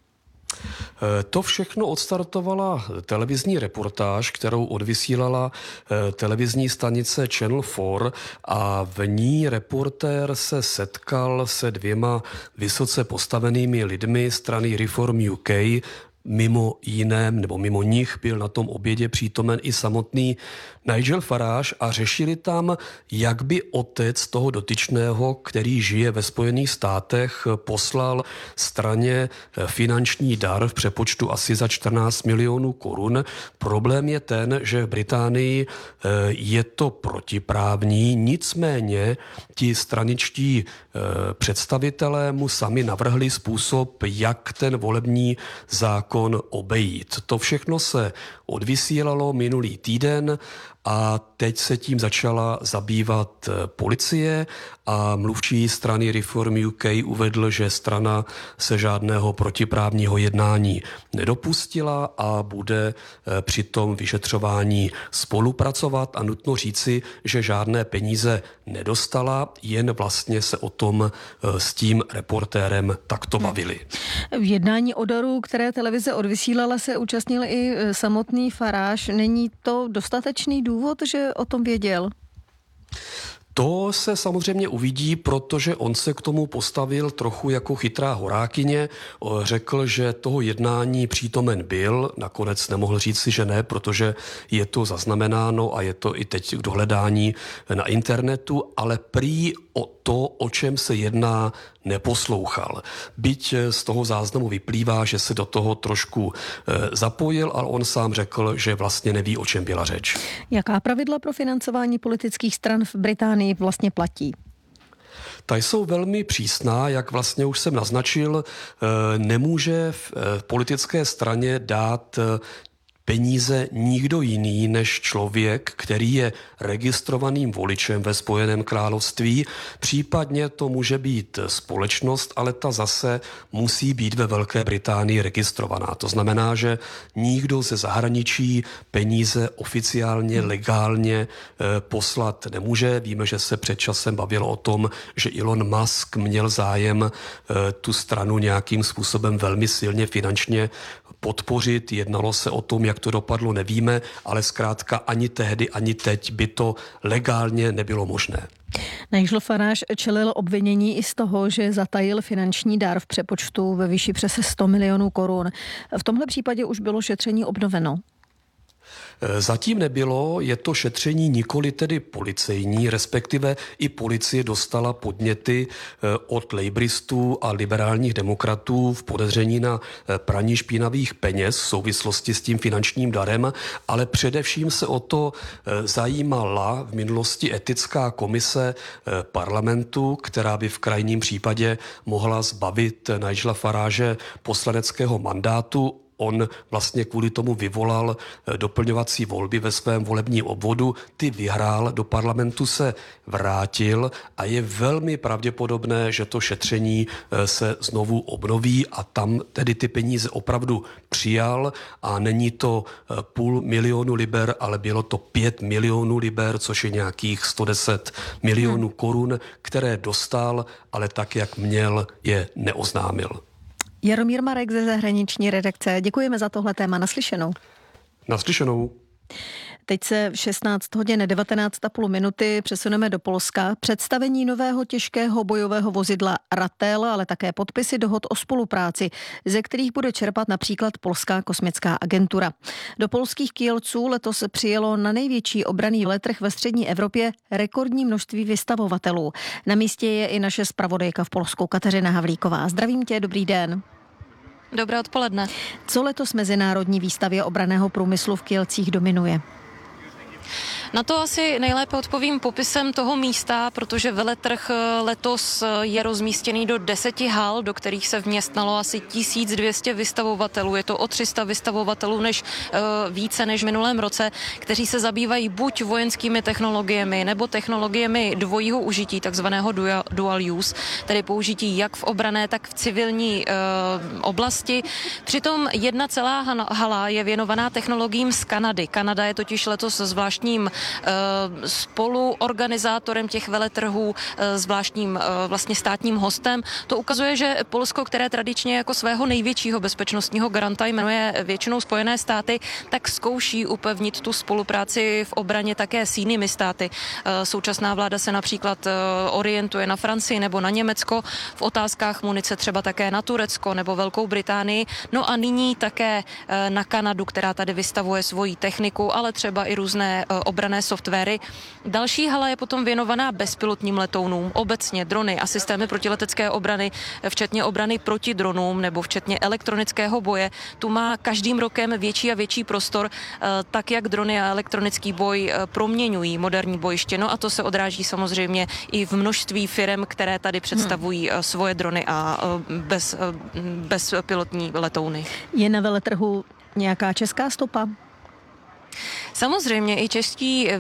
To všechno odstartovala televizní reportáž, kterou odvysílala televizní stanice Channel čtyři a v ní reportér se setkal se dvěma vysoce postavenými lidmi strany Reform U K. Mimo jiném, nebo mimo nich byl na tom obědě přítomen i samotný Nigel Farage a řešili tam, jak by otec toho dotyčného, který žije ve Spojených státech, poslal straně finanční dar v přepočtu asi za čtrnáct milionů korun. Problém je ten, že v Británii je to protiprávní, nicméně ti straničtí představitelé mu sami navrhli způsob, jak ten volební zákon obejít. To všechno se odvysílalo minulý týden a teď se tím začala zabývat policie a mluvčí strany Reform U K uvedl, že strana se žádného protiprávního jednání nedopustila a bude při tom vyšetřování spolupracovat a nutno říci, že žádné peníze nedostala, jen vlastně se o tom s tím reportérem takto bavili.
V jednání o daru, které televize odvysílala, se účastnil i samotný Farage. Není to dostatečný důvod, že o tom věděl?
To se samozřejmě uvidí, protože on se k tomu postavil trochu jako chytrá horákyně. Řekl, že toho jednání přítomen byl, nakonec nemohl říct si, že ne, protože je to zaznamenáno a je to i teď k dohledání na internetu, ale prý o to, o čem se jedná, neposlouchal. Byť z toho záznamu vyplývá, že se do toho trošku zapojil, ale on sám řekl, že vlastně neví, o čem byla řeč.
Jaká pravidla pro financování politických stran v Británii vlastně platí?
Ta jsou velmi přísná, jak vlastně už jsem naznačil, nemůže v politické straně dát peníze nikdo jiný než člověk, který je registrovaným voličem ve Spojeném království. Případně to může být společnost, ale ta zase musí být ve Velké Británii registrovaná. To znamená, že nikdo ze zahraničí peníze oficiálně, legálně poslat nemůže. Víme, že se před časem bavilo o tom, že Elon Musk měl zájem tu stranu nějakým způsobem velmi silně finančně podpořit. Jednalo se o tom, jak to dopadlo, nevíme, ale zkrátka ani tehdy, ani teď by to legálně nebylo možné.
Nigel Farage čelil obvinění i z toho, že zatajil finanční dar v přepočtu ve výši přes sto milionů korun. V tomhle případě už bylo šetření obnoveno.
Zatím nebylo, je to šetření nikoli tedy policejní, respektive i policie dostala podněty od lejbristů a liberálních demokratů v podezření na praní špinavých peněz v souvislosti s tím finančním darem, ale především se o to zajímala v minulosti etická komise parlamentu, která by v krajním případě mohla zbavit Nigela Farage poslaneckého mandátu. On vlastně kvůli tomu vyvolal doplňovací volby ve svém volebním obvodu, ty vyhrál, do parlamentu se vrátil a je velmi pravděpodobné, že to šetření se znovu obnoví a tam tedy ty peníze opravdu přijal a není to půl milionu liber, ale bylo to pět milionů liber, což je nějakých sto deset milionů korun, které dostal, ale tak, jak měl, je neoznámil.
Jaromír Marek ze zahraniční redakce. Děkujeme za tohle téma. Naslyšenou.
Naslyšenou.
Teď se v šestnáct hodin devatenáct a půl minuty přesuneme do Polska. Představení nového těžkého bojového vozidla Ratel, ale také podpisy dohod o spolupráci, ze kterých bude čerpat například Polská kosmická agentura. Do polských Kielců letos přijelo na největší obranný veletrh ve střední Evropě rekordní množství vystavovatelů. Na místě je i naše zpravodajka v Polsku Kateřina Havlíková. Zdravím tě, dobrý den.
Dobré odpoledne.
Co letos mezinárodní výstavě obranného průmyslu v Kielcích dominuje?
Na to asi nejlépe odpovím popisem toho místa, protože veletrh letos je rozmístěný do deseti hal, do kterých se vměstnalo asi tisíc dvě stě vystavovatelů. Je to o tři sta vystavovatelů než, více než v minulém roce, kteří se zabývají buď vojenskými technologiemi nebo technologiemi dvojího užití, takzvaného dual use, tedy použití jak v obranné, tak v civilní oblasti. Přitom jedna celá hala je věnovaná technologiím z Kanady. Kanada je totiž letos zvláštním spoluorganizátorem těch veletrhů, zvláštním vlastně státním hostem. To ukazuje, že Polsko, které tradičně jako svého největšího bezpečnostního garanta jmenuje většinou Spojené státy, tak zkouší upevnit tu spolupráci v obraně také s jinými státy. Současná vláda se například orientuje na Francii nebo na Německo, v otázkách munice třeba také na Turecko nebo Velkou Británii. No a nyní také na Kanadu, která tady vystavuje svoji techniku, ale třeba i různé obranné softwary. Další hala je potom věnovaná bezpilotním letounům, obecně drony a systémy protiletecké obrany, včetně obrany proti dronům nebo včetně elektronického boje. Tu má každým rokem větší a větší prostor, tak jak drony a elektronický boj proměňují moderní bojiště. No a to se odráží samozřejmě i v množství firem, které tady představují hmm. svoje drony a bez, bezpilotní letouny.
Je na veletrhu nějaká česká stopa?
Samozřejmě i čeští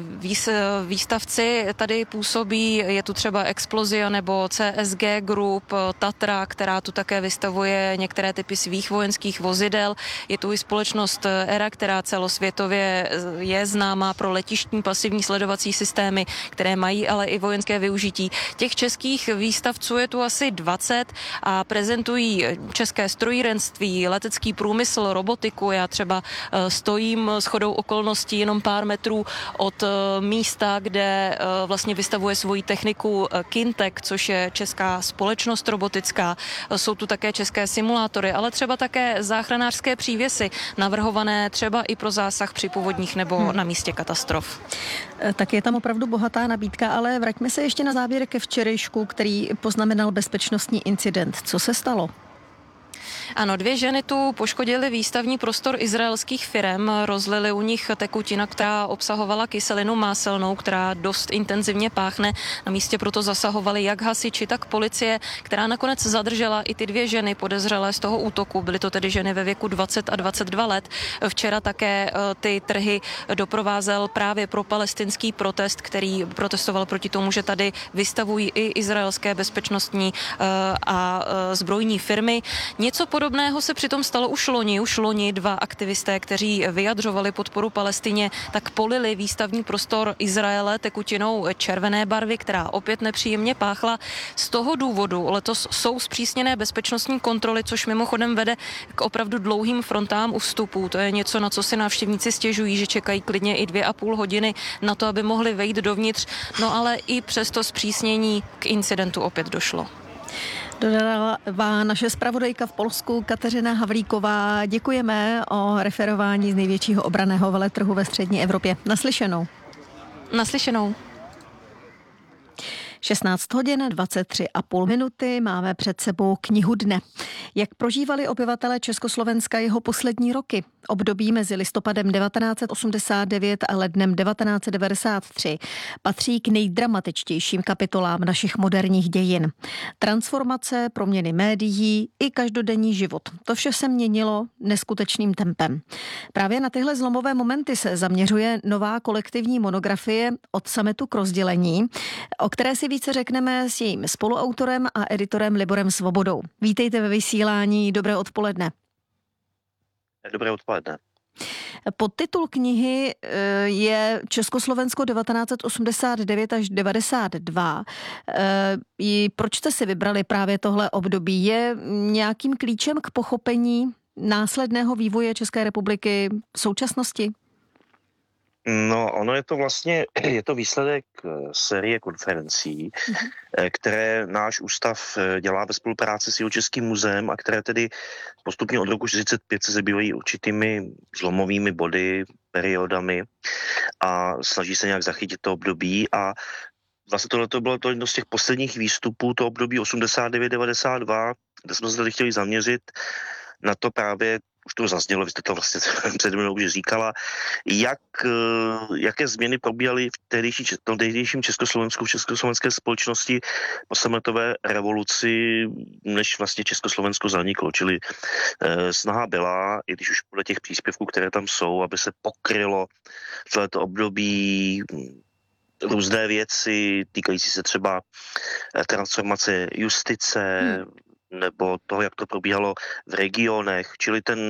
výstavci tady působí, je tu třeba Explosia nebo C S G Group, Tatra, která tu také vystavuje některé typy svých vojenských vozidel. Je tu i společnost E R A, která celosvětově je známá pro letištní pasivní sledovací systémy, které mají ale i vojenské využití. Těch českých výstavců je tu asi dvacet a prezentují české strojírenství, letecký průmysl, robotiku. Já třeba stojím shodou okolností jenom pár metrů od místa, kde vlastně vystavuje svoji techniku Kintek, což je česká společnost robotická. Jsou tu také české simulátory, ale třeba také záchranářské přívěsy, navrhované třeba i pro zásah při povodních nebo hmm. na místě katastrof.
Tak je tam opravdu bohatá nabídka, ale vraťme se ještě na závěr ke včerejšku, který poznamenal bezpečnostní incident. Co se stalo?
Ano, dvě ženy tu poškodily výstavní prostor izraelských firem, rozlili u nich tekutina, která obsahovala kyselinu máselnou, která dost intenzivně páchne. Na místě proto zasahovali jak hasiči, tak policie, která nakonec zadržela i ty dvě ženy podezřelé z toho útoku. Byly to tedy ženy ve věku dvacet a dvacet dva let. Včera také ty trhy doprovázel právě pro palestinský protest, který protestoval proti tomu, že tady vystavují i izraelské bezpečnostní a zbrojní firmy. Něco podobného se přitom stalo už loni. Už loni dva aktivisté, kteří vyjadřovali podporu Palestině, tak polili výstavní prostor Izraele tekutinou červené barvy, která opět nepříjemně páchla. Z toho důvodu letos jsou zpřísněné bezpečnostní kontroly, což mimochodem vede k opravdu dlouhým frontám u vstupů. To je něco, na co si návštěvníci stěžují, že čekají klidně i dvě a půl hodiny na to, aby mohli vejít dovnitř. No ale i přes to zpřísnění k incidentu opět došlo.
Dodala naše zpravodajka v Polsku Kateřina Havlíková. Děkujeme o referování z největšího obranného veletrhu ve střední Evropě. Naslyšenou.
Naslyšenou.
šestnáct hodin dvacet tři a půl minuty, máme před sebou knihu dne. Jak prožívali obyvatelé Československa jeho poslední roky? Období mezi listopadem devatenáct set osmdesát devět a lednem devatenáct set devadesát tři patří k nejdramatičtějším kapitolám našich moderních dějin. Transformace, proměny médií i každodenní život. To vše se měnilo neskutečným tempem. Právě na tyhle zlomové momenty se zaměřuje nová kolektivní monografie Od sametu k rozdělení, o které si více řekneme s jejím spoluautorem a editorem Liborem Svobodou. Vítejte ve vysílání, dobré odpoledne.
Dobré odpoledne.
Podtitul knihy je Československo devatenáct set osmdesát devět až devadesát dva. Proč jste si vybrali právě tohle období? Je nějakým klíčem k pochopení následného vývoje České republiky v současnosti?
No, ono je to vlastně, je to výsledek série konferencí, které náš ústav dělá ve spolupráci s Jihočeským muzeem a které tedy postupně od roku čtyřicet pět se zabývají určitými zlomovými body, periodami a snaží se nějak zachytit to období a vlastně tohle to bylo to jedno z těch posledních výstupů, to období osmdesát devět devadesát dva, kde jsme se tady chtěli zaměřit na to právě, už to zaznělo, vy jste to vlastně před mnou už říkala, jak, jaké změny probíhaly v tehdejší, tehdejším Československu, v československé společnosti po sametové revoluci, než vlastně Československo zaniklo. Čili eh, snaha byla, i když už podle těch příspěvků, které tam jsou, aby se pokrylo celé období různé věci, týkající se třeba transformace justice, hmm. nebo toho, jak to probíhalo v regionech, čili ten,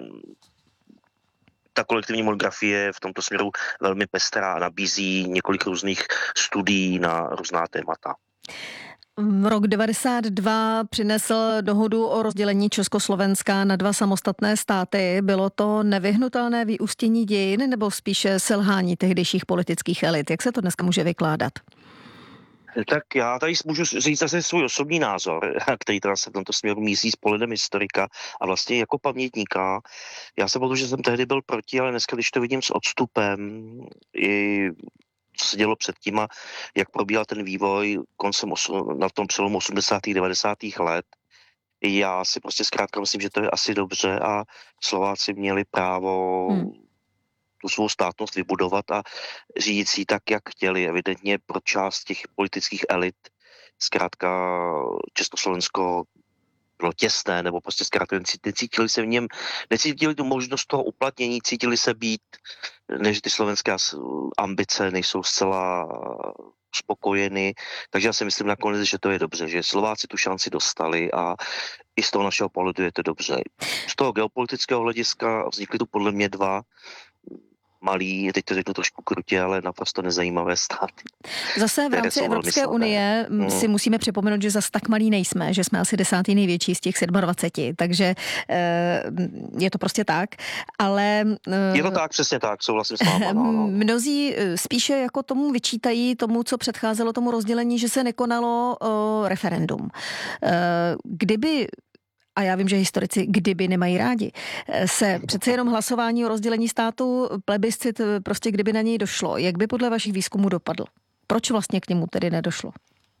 ta kolektivní monografie je v tomto směru velmi pestrá a nabízí několik různých studií na různá témata.
Rok devadesát dva přinesl dohodu o rozdělení Československa na dva samostatné státy. Bylo to nevyhnutelné vyústění dějin nebo spíše selhání tehdejších politických elit? Jak se to dneska může vykládat?
Tak já tady můžu říct zase svůj osobní názor, který teda se v tomto směru mísí s pohledem historika a vlastně jako pamětníka. Já se protože jsem tehdy byl proti, ale dneska, když to vidím s odstupem, i co se dělo předtím a jak probíhal ten vývoj koncem osm, na tom přelomu osmdesátých devadesátých let, já si prostě zkrátka myslím, že to je asi dobře a Slováci měli právo hmm. tu svou státnost vybudovat a říct si tak, jak chtěli. Evidentně pro část těch politických elit zkrátka Československo bylo těsné, nebo prostě zkrátka necítili se v něm, necítili tu možnost toho uplatnění, cítili se být, než ty slovenské ambice nejsou zcela spokojeny. Takže já si myslím nakonec, že to je dobře, že Slováci tu šanci dostali a i z toho našeho pohledu je to dobře. Z toho geopolitického hlediska vznikly tu podle mě dva malý, teď to řeknu trošku krutě, ale naprosto nezajímavé státy.
Zase v rámci Evropské unie mm. si musíme připomenout, že zase tak malý nejsme, že jsme asi desátý největší z těch dvaceti sedmi, takže e, je to prostě tak, ale... E,
je to tak, přesně tak, souhlasím s váma. No, no.
Mnozí spíše jako tomu vyčítají tomu, co předcházelo tomu rozdělení, že se nekonalo o, referendum. E, kdyby a já vím, že historici kdyby nemají rádi, se přece jenom hlasování o rozdělení státu, plebiscit, prostě kdyby na něj došlo. Jak by podle vašich výzkumů dopadl? Proč vlastně k němu tedy nedošlo?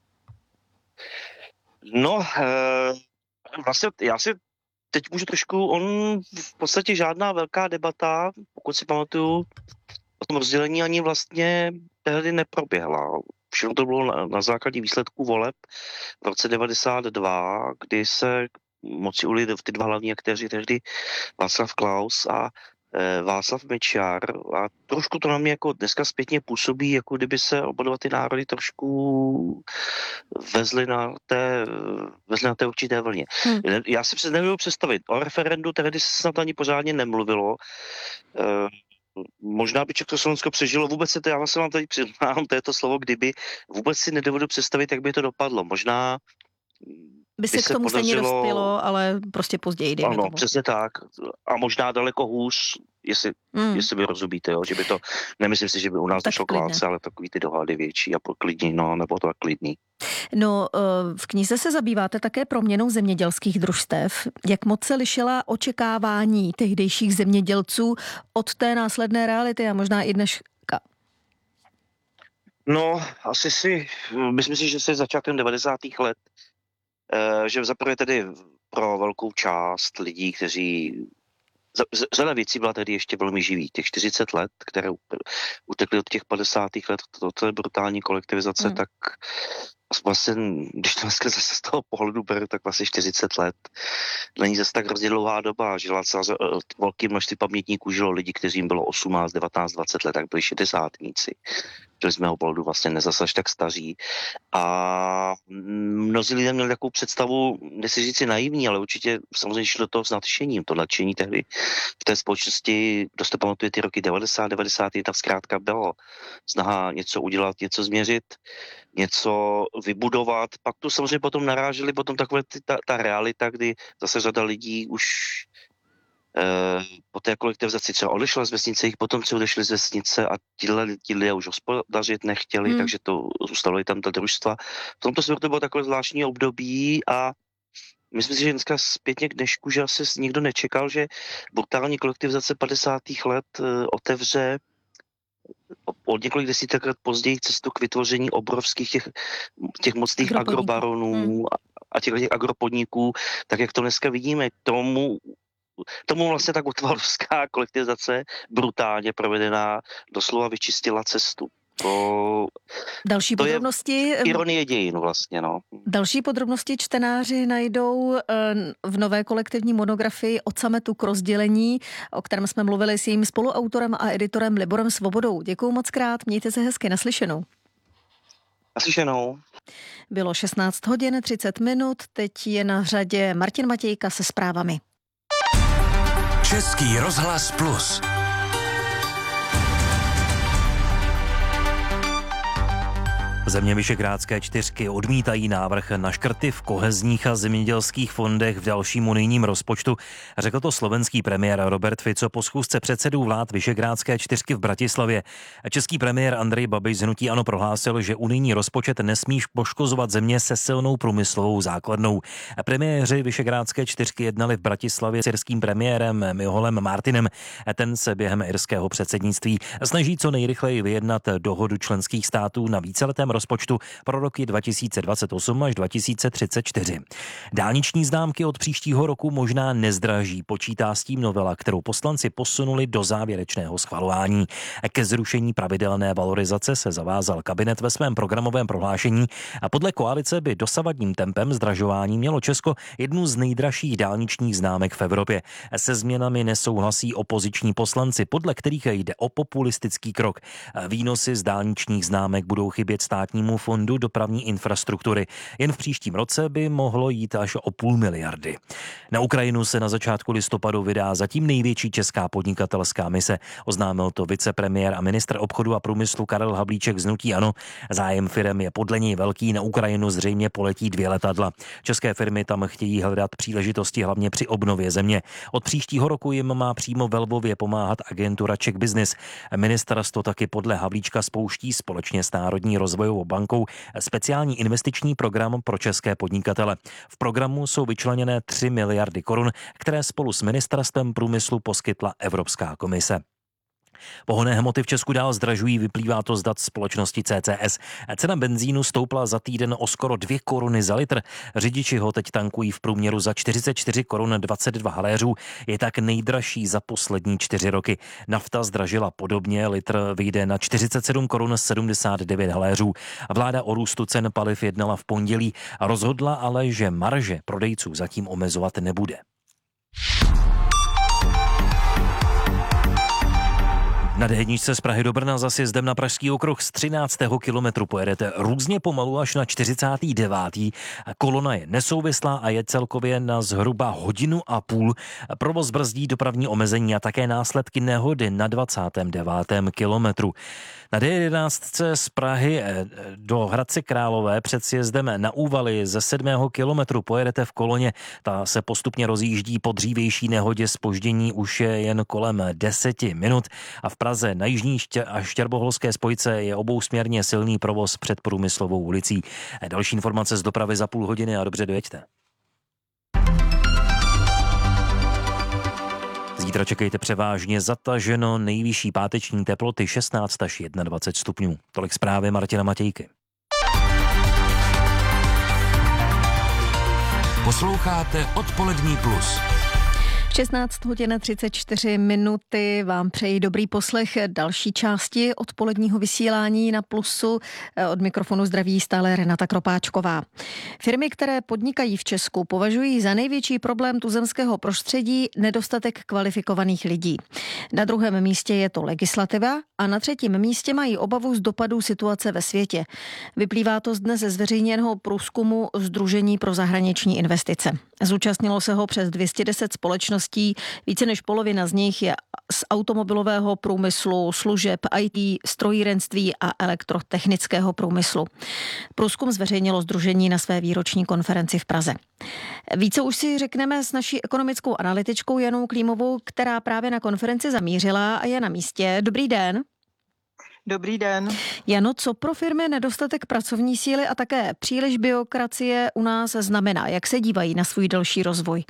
No, vlastně já si teď můžu trošku, on v podstatě žádná velká debata, pokud si pamatuju, o tom rozdělení ani vlastně tehdy neproběhla. Všechno to bylo na, na základě výsledků voleb v roce devadesát dva, kdy se moci ujeli ty dva hlavní aktéři, tehdy Václav Klaus a Václav Mečiar a trošku to na mě jako dneska zpětně působí, jako kdyby se oba dva ty národy trošku vezly na té, vezly na té určité vlně. Hmm. Já si se nevěděl představit. O referendu tehdy se snad ani pořádně nemluvilo. E, možná by Československo přežilo. Vůbec se to, já se vám tady přiznám, to je to slovo kdyby, vůbec si nedovedu představit, jak by to dopadlo. Možná
by se by k tomu stejně podařilo... dospělo, ale prostě později.
Ano,
tomu.
Přesně tak. A možná daleko hůř, jestli, mm. jestli vy rozumíte, jo? Že by to, nemyslím si, že by u nás došlo k válce, ale takový ty dohady větší a poklidní, no, nebo to klidný.
No, v knize se zabýváte také proměnou zemědělských družstev. Jak moc se lišila očekávání tehdejších zemědělců od té následné reality a možná i dneška?
No, asi si, myslím si, že se začátkem devadesátých let že zaprvé tedy pro velkou část lidí, kteří řada věcí byla tedy ještě velmi živý. Těch čtyřicet let, které utekly od těch padesátých let do té brutální kolektivizace, mm. tak vlastně, když to dneska zase z toho pohledu beru, tak vlastně čtyřicet let není zase tak hrozně dlouhá doba. Žila celá velké množství pamětníků, žilo lidi, kteří jim bylo osmnáct, devatenáct, dvacet let, tak byli šedesátníci. Byli z mého pohledu vlastně nezase až tak staří. A mnozí lidé měli takovou představu, nechci říct si naivní, ale určitě samozřejmě šli do toho s nadšením. To nadšení tehdy v té společnosti, kdo se pamatuje ty roky devadesát, devadesát jedna, zkrátka bylo. Snaha něco udělat, něco změřit, něco vybudovat. Pak tu samozřejmě potom naráželi potom takové ty, ta, ta realita, kdy zase řada lidí už eh, po té kolektivizaci třeba odešla z vesnice, jich potom si odešli z vesnice a ti lidé už hospodařit nechtěli, hmm. takže to zůstalo i tam ta družstva. V tomto směru to bylo takové zvláštní období a myslím si, že dneska zpětně k dnešku, že asi nikdo nečekal, že brutální kolektivizace padesátých let eh, otevře od několik desítek let později cestu k vytvoření obrovských těch, těch mocných agrobaronů hmm. a těch, těch agropodniků, tak jak to dneska vidíme, tomu, tomu vlastně ta gutwaldovská kolektivizace brutálně provedená doslova vyčistila cestu. To,
další
to
podrobnosti,
je ironie dějin vlastně, no.
Další podrobnosti čtenáři najdou v nové kolektivní monografii Od sametu k rozdělení, o kterém jsme mluvili s jejím spoluautorem a editorem Liborem Svobodou. Děkuju moc krát, mějte se hezky, naslyšenou.
Naslyšenou.
Bylo šestnáct hodin třicet minut, teď je na řadě Martin Matějka se zprávami.
Český rozhlas Plus.
Země Visegrádské čtyřky odmítají návrh na škrty v kohezních a zemědělských fondech v dalším unijním rozpočtu. Řekl to slovenský premiér Robert Fico po schůzce předsedů vlád Visegrádské čtyřky v Bratislavě. Český premiér Andrej Babiš z hnutí ANO prohlásil, že unijní rozpočet nesmí poškozovat země se silnou průmyslovou základnou. Premiéři Visegrádské čtyřky jednali v Bratislavě s irským premiérem Miholem Martinem. Ten se během irského předsednictví snaží co nejrychleji vyjednat dohodu členských států na víceletém rozpočtu pro roky dva tisíce dvacet osm až dva tisíce třicet čtyři. Dálniční známky od příštího roku možná nezdraží, počítá s tím novela, kterou poslanci posunuli do závěrečného schvalování. Ke zrušení pravidelné valorizace se zavázal kabinet ve svém programovém prohlášení a podle koalice by dosavadním tempem zdražování mělo Česko jednu z nejdražších dálničních známek v Evropě. Se změnami nesouhlasí opoziční poslanci, podle kterých jde o populistický krok. Výnosy z dálničních známek budou chybět státnímu fondu dopravní infrastruktury. Jen v příštím roce by mohlo jít až o půl miliardy. Na Ukrajinu se na začátku listopadu vydá zatím největší česká podnikatelská mise. Oznámil to vicepremiér a ministr obchodu a průmyslu Karel Havlíček z hnutí ANO. Zájem firem je podle něj velký, na Ukrajinu zřejmě poletí dvě letadla. České firmy tam chtějí hledat příležitosti hlavně při obnově země. Od příštího roku jim má přímo ve Lvově pomáhat agentura Czech Business. Ministerstvo taky podle Havlíčka spouští společně s Národní rozvojovou bankou speciální investiční program pro české podnikatele. V programu jsou vyčleněné tři miliardy korun, které spolu s ministerstvem průmyslu poskytla Evropská komise. Pohonné hmoty v Česku dál zdražují, vyplývá to z dat společnosti C C S. Cena benzínu stoupla za týden o skoro dvě koruny za litr. Řidiči ho teď tankují v průměru za čtyřicet čtyři korun dvacet dva haléřů. Je tak nejdražší za poslední čtyři roky. Nafta zdražila podobně, litr vyjde na čtyřicet sedm korun sedmdesát devět haléřů. Vláda o růstu cen paliv jednala v pondělí a rozhodla ale, že marže prodejců zatím omezovat nebude. Na dé jedničce z Prahy do Brna za sjezdem na Pražský okruh z třináctého kilometru pojedete různě pomalu až na čtyřicátý devátý Kolona je nesouvislá a je celkově na zhruba hodinu a půl. Provoz brzdí dopravní omezení a také následky nehody na dvacátém devátém kilometru. Na dé jedenáct z Prahy do Hradce Králové před sjezdem na Úvaly ze sedmého kilometru pojedete v koloně. Ta se postupně rozjíždí po dřívější nehodě, zpoždění už je jen kolem deseti minut a v Praze na jižní a štěrboholské spojce je obousměrně silný provoz před Průmyslovou ulicí. Další informace z dopravy za půl hodiny a dobře dojeďte. Zítra čekejte převážně zataženo, nejvyšší páteční teploty šestnáct až dvacet jedna stupňů. Tolik zprávy Martina Matějky.
Posloucháte Odpolední plus.
šestnáct hodin třicet čtyři minuty vám přeji dobrý poslech další části odpoledního vysílání na Plusu. Od mikrofonu zdraví stále Renata Kropáčková. Firmy, které podnikají v Česku, považují za největší problém tuzemského prostředí nedostatek kvalifikovaných lidí. Na druhém místě je to legislativa a na třetím místě mají obavu z dopadů situace ve světě. Vyplývá to z dnes zveřejněného průzkumu Sdružení pro zahraniční investice. Zúčastnilo se ho přes dvě stě deset společností. Více než polovina z nich je z automobilového průmyslu, služeb, í té, strojírenství a elektrotechnického průmyslu. Průzkum zveřejnilo sdružení na své výroční konferenci v Praze. Více už si řekneme s naší ekonomickou analytičkou Janou Klímovou, která právě na konferenci zamířila a je na místě. Dobrý den.
Dobrý den.
Jano, co pro firmy nedostatek pracovní síly a také příliš byrokracie u nás znamená? Jak se dívají na svůj další rozvoj?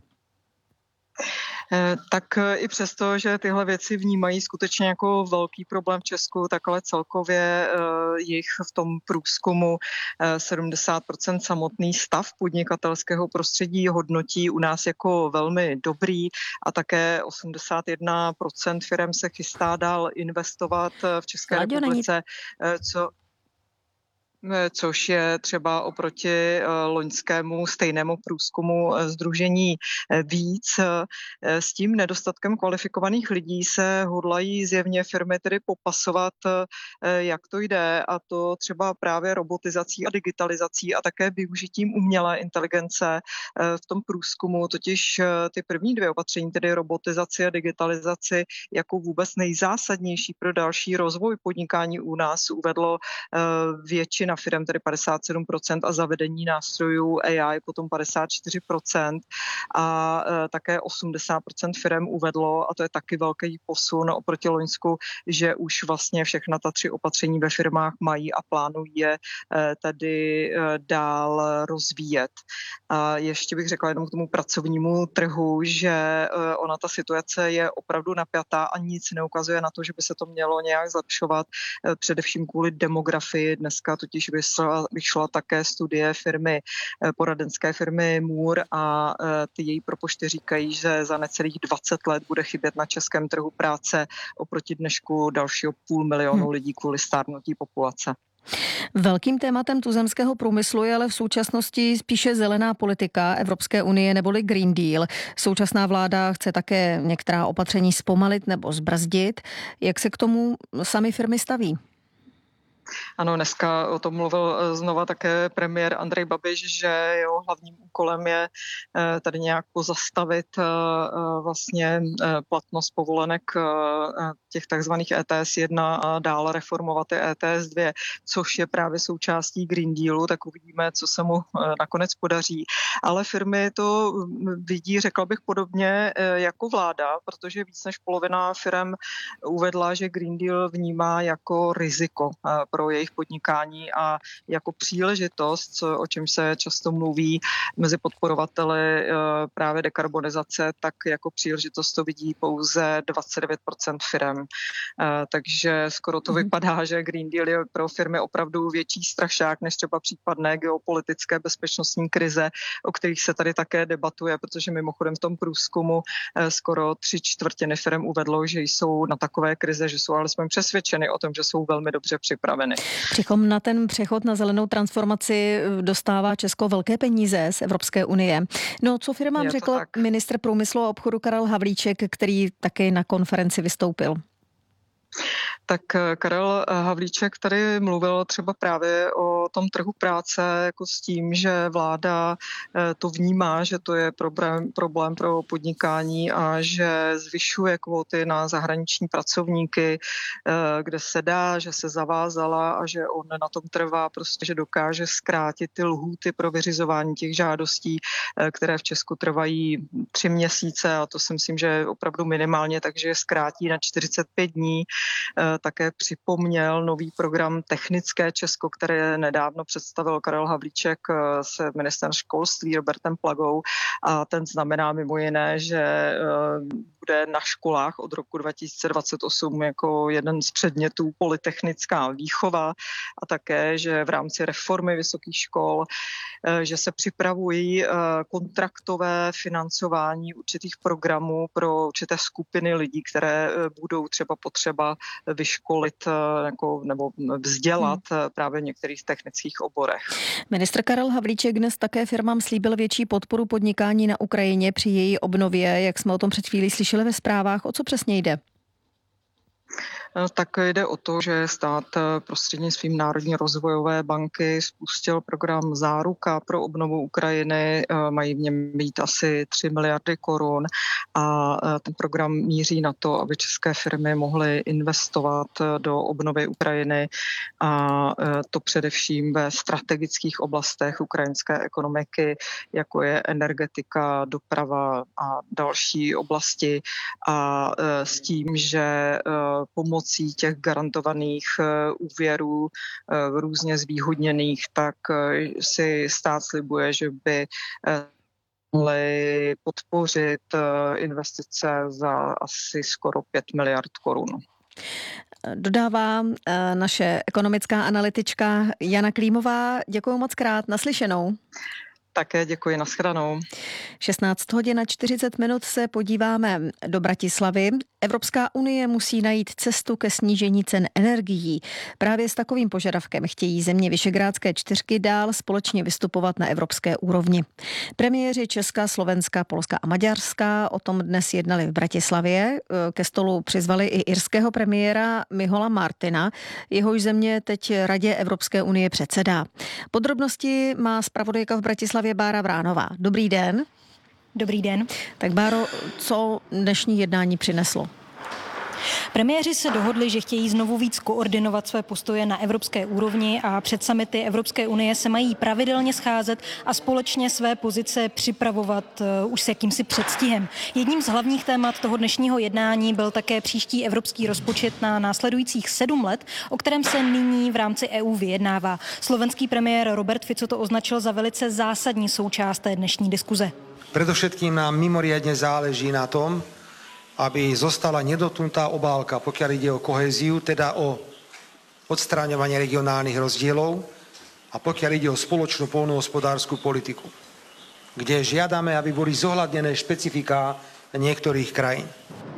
Tak i přesto, že tyhle věci vnímají skutečně jako velký problém v Česku, tak ale celkově jich v tom průzkumu sedmdesát procent samotný stav podnikatelského prostředí hodnotí u nás jako velmi dobrý a také osmdesát jedna procent firem se chystá dál investovat v České
Rádio
republice, co což je třeba oproti loňskému stejnému průzkumu sdružení víc. S tím nedostatkem kvalifikovaných lidí se hodlají zjevně firmy tedy popasovat, jak to jde, a to třeba právě robotizací a digitalizací a také využitím umělé inteligence. V tom průzkumu totiž ty první dvě opatření, tedy robotizaci a digitalizaci, jako vůbec nejzásadnější pro další rozvoj podnikání u nás uvedlo většina na firem, tedy padesát sedm procent, a zavedení nástrojů á í potom padesát čtyři procent a e, také osmdesát procent firem uvedlo, a to je taky velký posun oproti loňsku, že už vlastně všechna ta tři opatření ve firmách mají a plánují je e, tady e, dál rozvíjet. A ještě bych řekla jenom k tomu pracovnímu trhu, že e, ona ta situace je opravdu napjatá a nic neukazuje na to, že by se to mělo nějak zlepšovat, e, především kvůli demografii. Dneska totiž vyšla, vyšla také studie firmy, poradenské firmy Moore a ty její propočty říkají, že za necelých dvacet let bude chybět na českém trhu práce oproti dnešku dalšího půl milionu hmm. lidí kvůli stárnutí populace.
Velkým tématem tuzemského průmyslu je ale v současnosti spíše zelená politika Evropské unie neboli Green Deal. Současná vláda chce také některá opatření zpomalit nebo zbrzdit. Jak se k tomu sami firmy staví?
Ano, dneska o tom mluvil znova také premiér Andrej Babiš, že jeho hlavním úkolem je tady nějak pozastavit vlastně platnost povolenek těch takzvaných é té es jedna a dále reformovat je é té es dva, což je právě součástí Green Dealu, tak uvidíme, co se mu nakonec podaří. Ale firmy to vidí, řekla bych, podobně jako vláda, protože víc než polovina firm uvedla, že Green Deal vnímá jako riziko pro jejich podnikání a jako příležitost, o čem se často mluví mezi podporovateli právě dekarbonizace, tak jako příležitost to vidí pouze dvacet devět procent firem. Takže skoro to vypadá, že Green Deal je pro firmy opravdu větší strašák než třeba případné geopolitické bezpečnostní krize, o kterých se tady také debatuje, protože mimochodem v tom průzkumu skoro tři čtvrtiny firem uvedlo, že jsou na takové krize, že jsou alespoň přesvědčeny o tom, že jsou velmi dobře připraveny.
Přichom na ten přechod na zelenou transformaci dostává Česko velké peníze z Evropské unie. No, co firmám řekl tak ministr průmyslu a obchodu Karel Havlíček, který taky na konferenci vystoupil?
Tak Karel Havlíček tady mluvil třeba právě o tom trhu práce jako s tím, že vláda to vnímá, že to je problém, problém pro podnikání a že zvyšuje kvóty na zahraniční pracovníky, kde se dá, že se zavázala a že on na tom trvá, prostě, že dokáže zkrátit ty lhůty pro vyřizování těch žádostí, které v Česku trvají tři měsíce a to si myslím, že je opravdu minimálně, takže je zkrátí na čtyřicet pět dní. Také připomněl nový program Technické Česko, které nedávno představil Karel Havlíček s ministrem školství Robertem Plagou a ten znamená mimo jiné, že bude na školách od roku dva tisíce dvacet osm jako jeden z předmětů polytechnická výchova a také, že v rámci reformy vysokých škol, že se připravují kontraktové financování určitých programů pro určité skupiny lidí, které budou třeba potřeba vyškolit jako, nebo vzdělat hmm. právě v některých technických oborech.
Ministr Karel Havlíček dnes také firmám slíbil větší podporu podnikání na Ukrajině při její obnově, jak jsme o tom před chvílí slyšeli ve zprávách. O co přesně jde?
Tak jde o to, že stát prostřednictvím Národní rozvojové banky spustil program Záruka pro obnovu Ukrajiny. Mají v něm být asi tři miliardy korun a ten program míří na to, aby české firmy mohly investovat do obnovy Ukrajiny a to především ve strategických oblastech ukrajinské ekonomiky, jako je energetika, doprava a další oblasti a s tím, že pomocí těch garantovaných úvěrů různě zvýhodněných, tak si stát slibuje, že by mohli podpořit investice za asi skoro pět miliard korun.
Dodává naše ekonomická analytička Jana Klímová. Děkuji moc krát, naslyšenou.
Také děkuji, nashledanou.
šestnáct hodin a čtyřicet minut se podíváme do Bratislavy. Evropská unie musí najít cestu ke snížení cen energií. Právě s takovým požadavkem chtějí země Visegrádské čtyřky dál společně vystupovat na evropské úrovni. Premiéři Česka, Slovenska, Polska a Maďarska o tom dnes jednali v Bratislavě. Ke stolu přizvali i irského premiéra Michaela Martina. Jehož země teď Radě Evropské unie předsedá. Podrobnosti má zpravodajka v Bratislavě Bára Vránová. Dobrý den.
Dobrý den.
Tak Báro, co dnešní jednání přineslo?
Premiéři se dohodli, že chtějí znovu víc koordinovat své postoje na evropské úrovni a před summity Evropské unie se mají pravidelně scházet a společně své pozice připravovat uh, už s jakýmsi předstihem. Jedním z hlavních témat toho dnešního jednání byl také příští evropský rozpočet na následujících sedm let, o kterém se nyní v rámci E U vyjednává. Slovenský premiér Robert Fico to označil za velice zásadní součást té dnešní diskuze.
Predovšetkým nám mimoriadne záleží na tom, aby zostala nedotknutá obálka, pokiaľ ide o kohéziu, teda o odstráňovanie regionálnych rozdielov a pokiaľ ide o spoločnú poľnohospodársku politiku, kde žiadame, aby boli zohľadnené špecifiká niektorých krajín.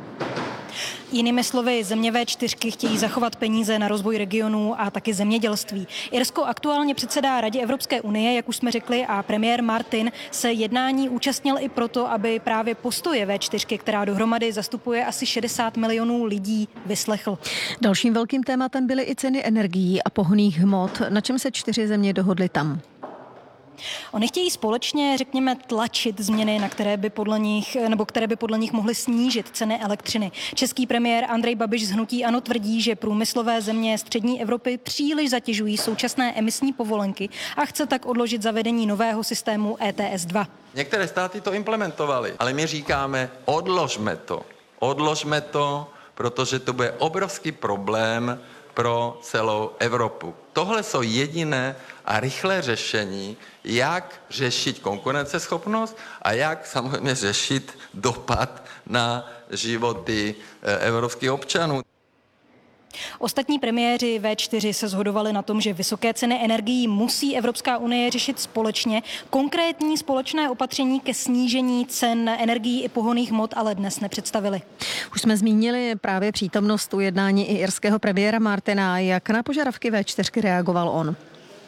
Jinými slovy, země vé čtyřky chtějí zachovat peníze na rozvoj regionů a taky zemědělství. Irsko aktuálně předsedá Radě Evropské unie, jak už jsme řekli, a premiér Martin se jednání účastnil i proto, aby právě postoje vé čtyřky, která dohromady zastupuje asi šedesát milionů lidí, vyslechl.
Dalším velkým tématem byly i ceny energií a pohonných hmot. Na čem se čtyři země dohodly tam?
Oni chtějí společně, řekněme, tlačit změny, na které by podle nich, nebo které by podle nich mohly snížit ceny elektřiny. Český premiér Andrej Babiš z hnutí ANO tvrdí, že průmyslové země střední Evropy příliš zatěžují současné emisní povolenky a chce tak odložit zavedení nového systému E T S dva.
Některé státy to implementovaly, ale my říkáme, odložme to. Odložme to, protože to bude obrovský problém pro celou Evropu. Tohle jsou jediné a rychlé řešení, jak řešit konkurenceschopnost a jak samozřejmě řešit dopad na životy evropských občanů.
Ostatní premiéři vé čtyři se shodovali na tom, že vysoké ceny energií musí Evropská unie řešit společně. Konkrétní společné opatření ke snížení cen energií i pohonných hmot ale dnes nepředstavili.
Už jsme zmínili právě přítomnost ujednání i irského premiéra Martina. Jak na požadavky vé čtyři reagoval on?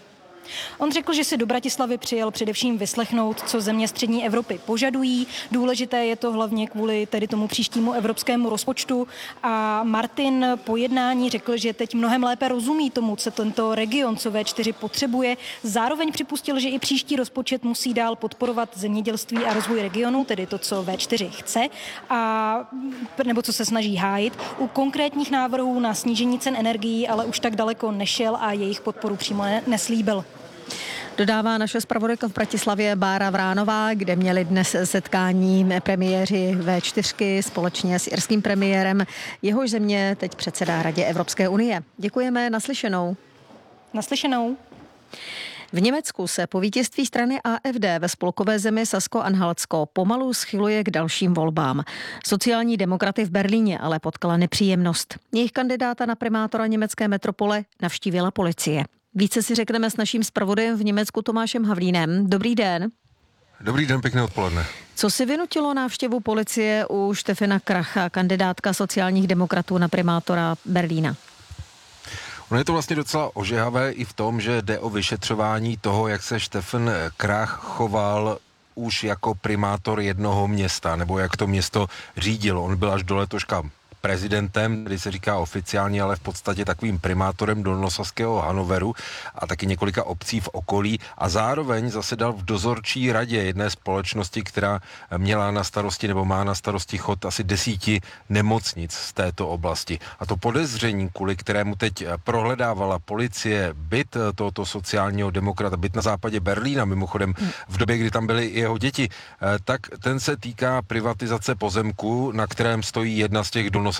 On řekl, že si do Bratislavy přijel především vyslechnout, co země střední Evropy požadují. Důležité je to hlavně kvůli tedy tomu příštímu evropskému rozpočtu. A Martin po jednání řekl, že teď mnohem lépe rozumí tomu, co tento region, co vé čtyři potřebuje. Zároveň připustil, že i příští rozpočet musí dál podporovat zemědělství a rozvoj regionu, tedy to, co vé čtyři chce, a, nebo co se snaží hájit. U konkrétních návrhů na snížení cen energií ale už tak daleko nešel a jejich podporu přímo ne- neslíbil.
Dodává naše zpravodajka v Bratislavě Bára Vránová, kde měli dnes setkání premiéři vé čtyři společně s irským premiérem. Jehož země teď předsedá Radě Evropské unie. Děkujeme, naslyšenou.
Naslyšenou.
V Německu se po vítězství strany A F D ve spolkové zemi Sasko-Anhaltsko pomalu schyluje k dalším volbám. Sociální demokraty v Berlíně ale potkala nepříjemnost. Jejich kandidáta na primátora německé metropole navštívila policie. Více si řekneme s naším zpravodajem v Německu Tomášem Havlínem. Dobrý den.
Dobrý den, pěkné odpoledne.
Co si vynutilo návštěvu policie u Štefana Kracha, kandidátka sociálních demokratů na primátora Berlína?
Ono je to vlastně docela ožehavé i v tom, že jde o vyšetřování toho, jak se Štefan Krach choval už jako primátor jednoho města, nebo jak to město řídil. On byl až do letoška prezidentem, který se říká oficiálně, ale v podstatě takovým primátorem dolnosaského Hanoveru a taky několika obcí v okolí a zároveň zasedal v dozorčí radě jedné společnosti, která měla na starosti nebo má na starosti chod asi desíti nemocnic z této oblasti. A to podezření, kvůli kterému teď prohledávala policie byt tohoto sociálního demokrata, byt na západě Berlína, mimochodem v době, kdy tam byly jeho děti, tak ten se týká privatizace pozemku, na kterém stojí jedna z těch dolnosaských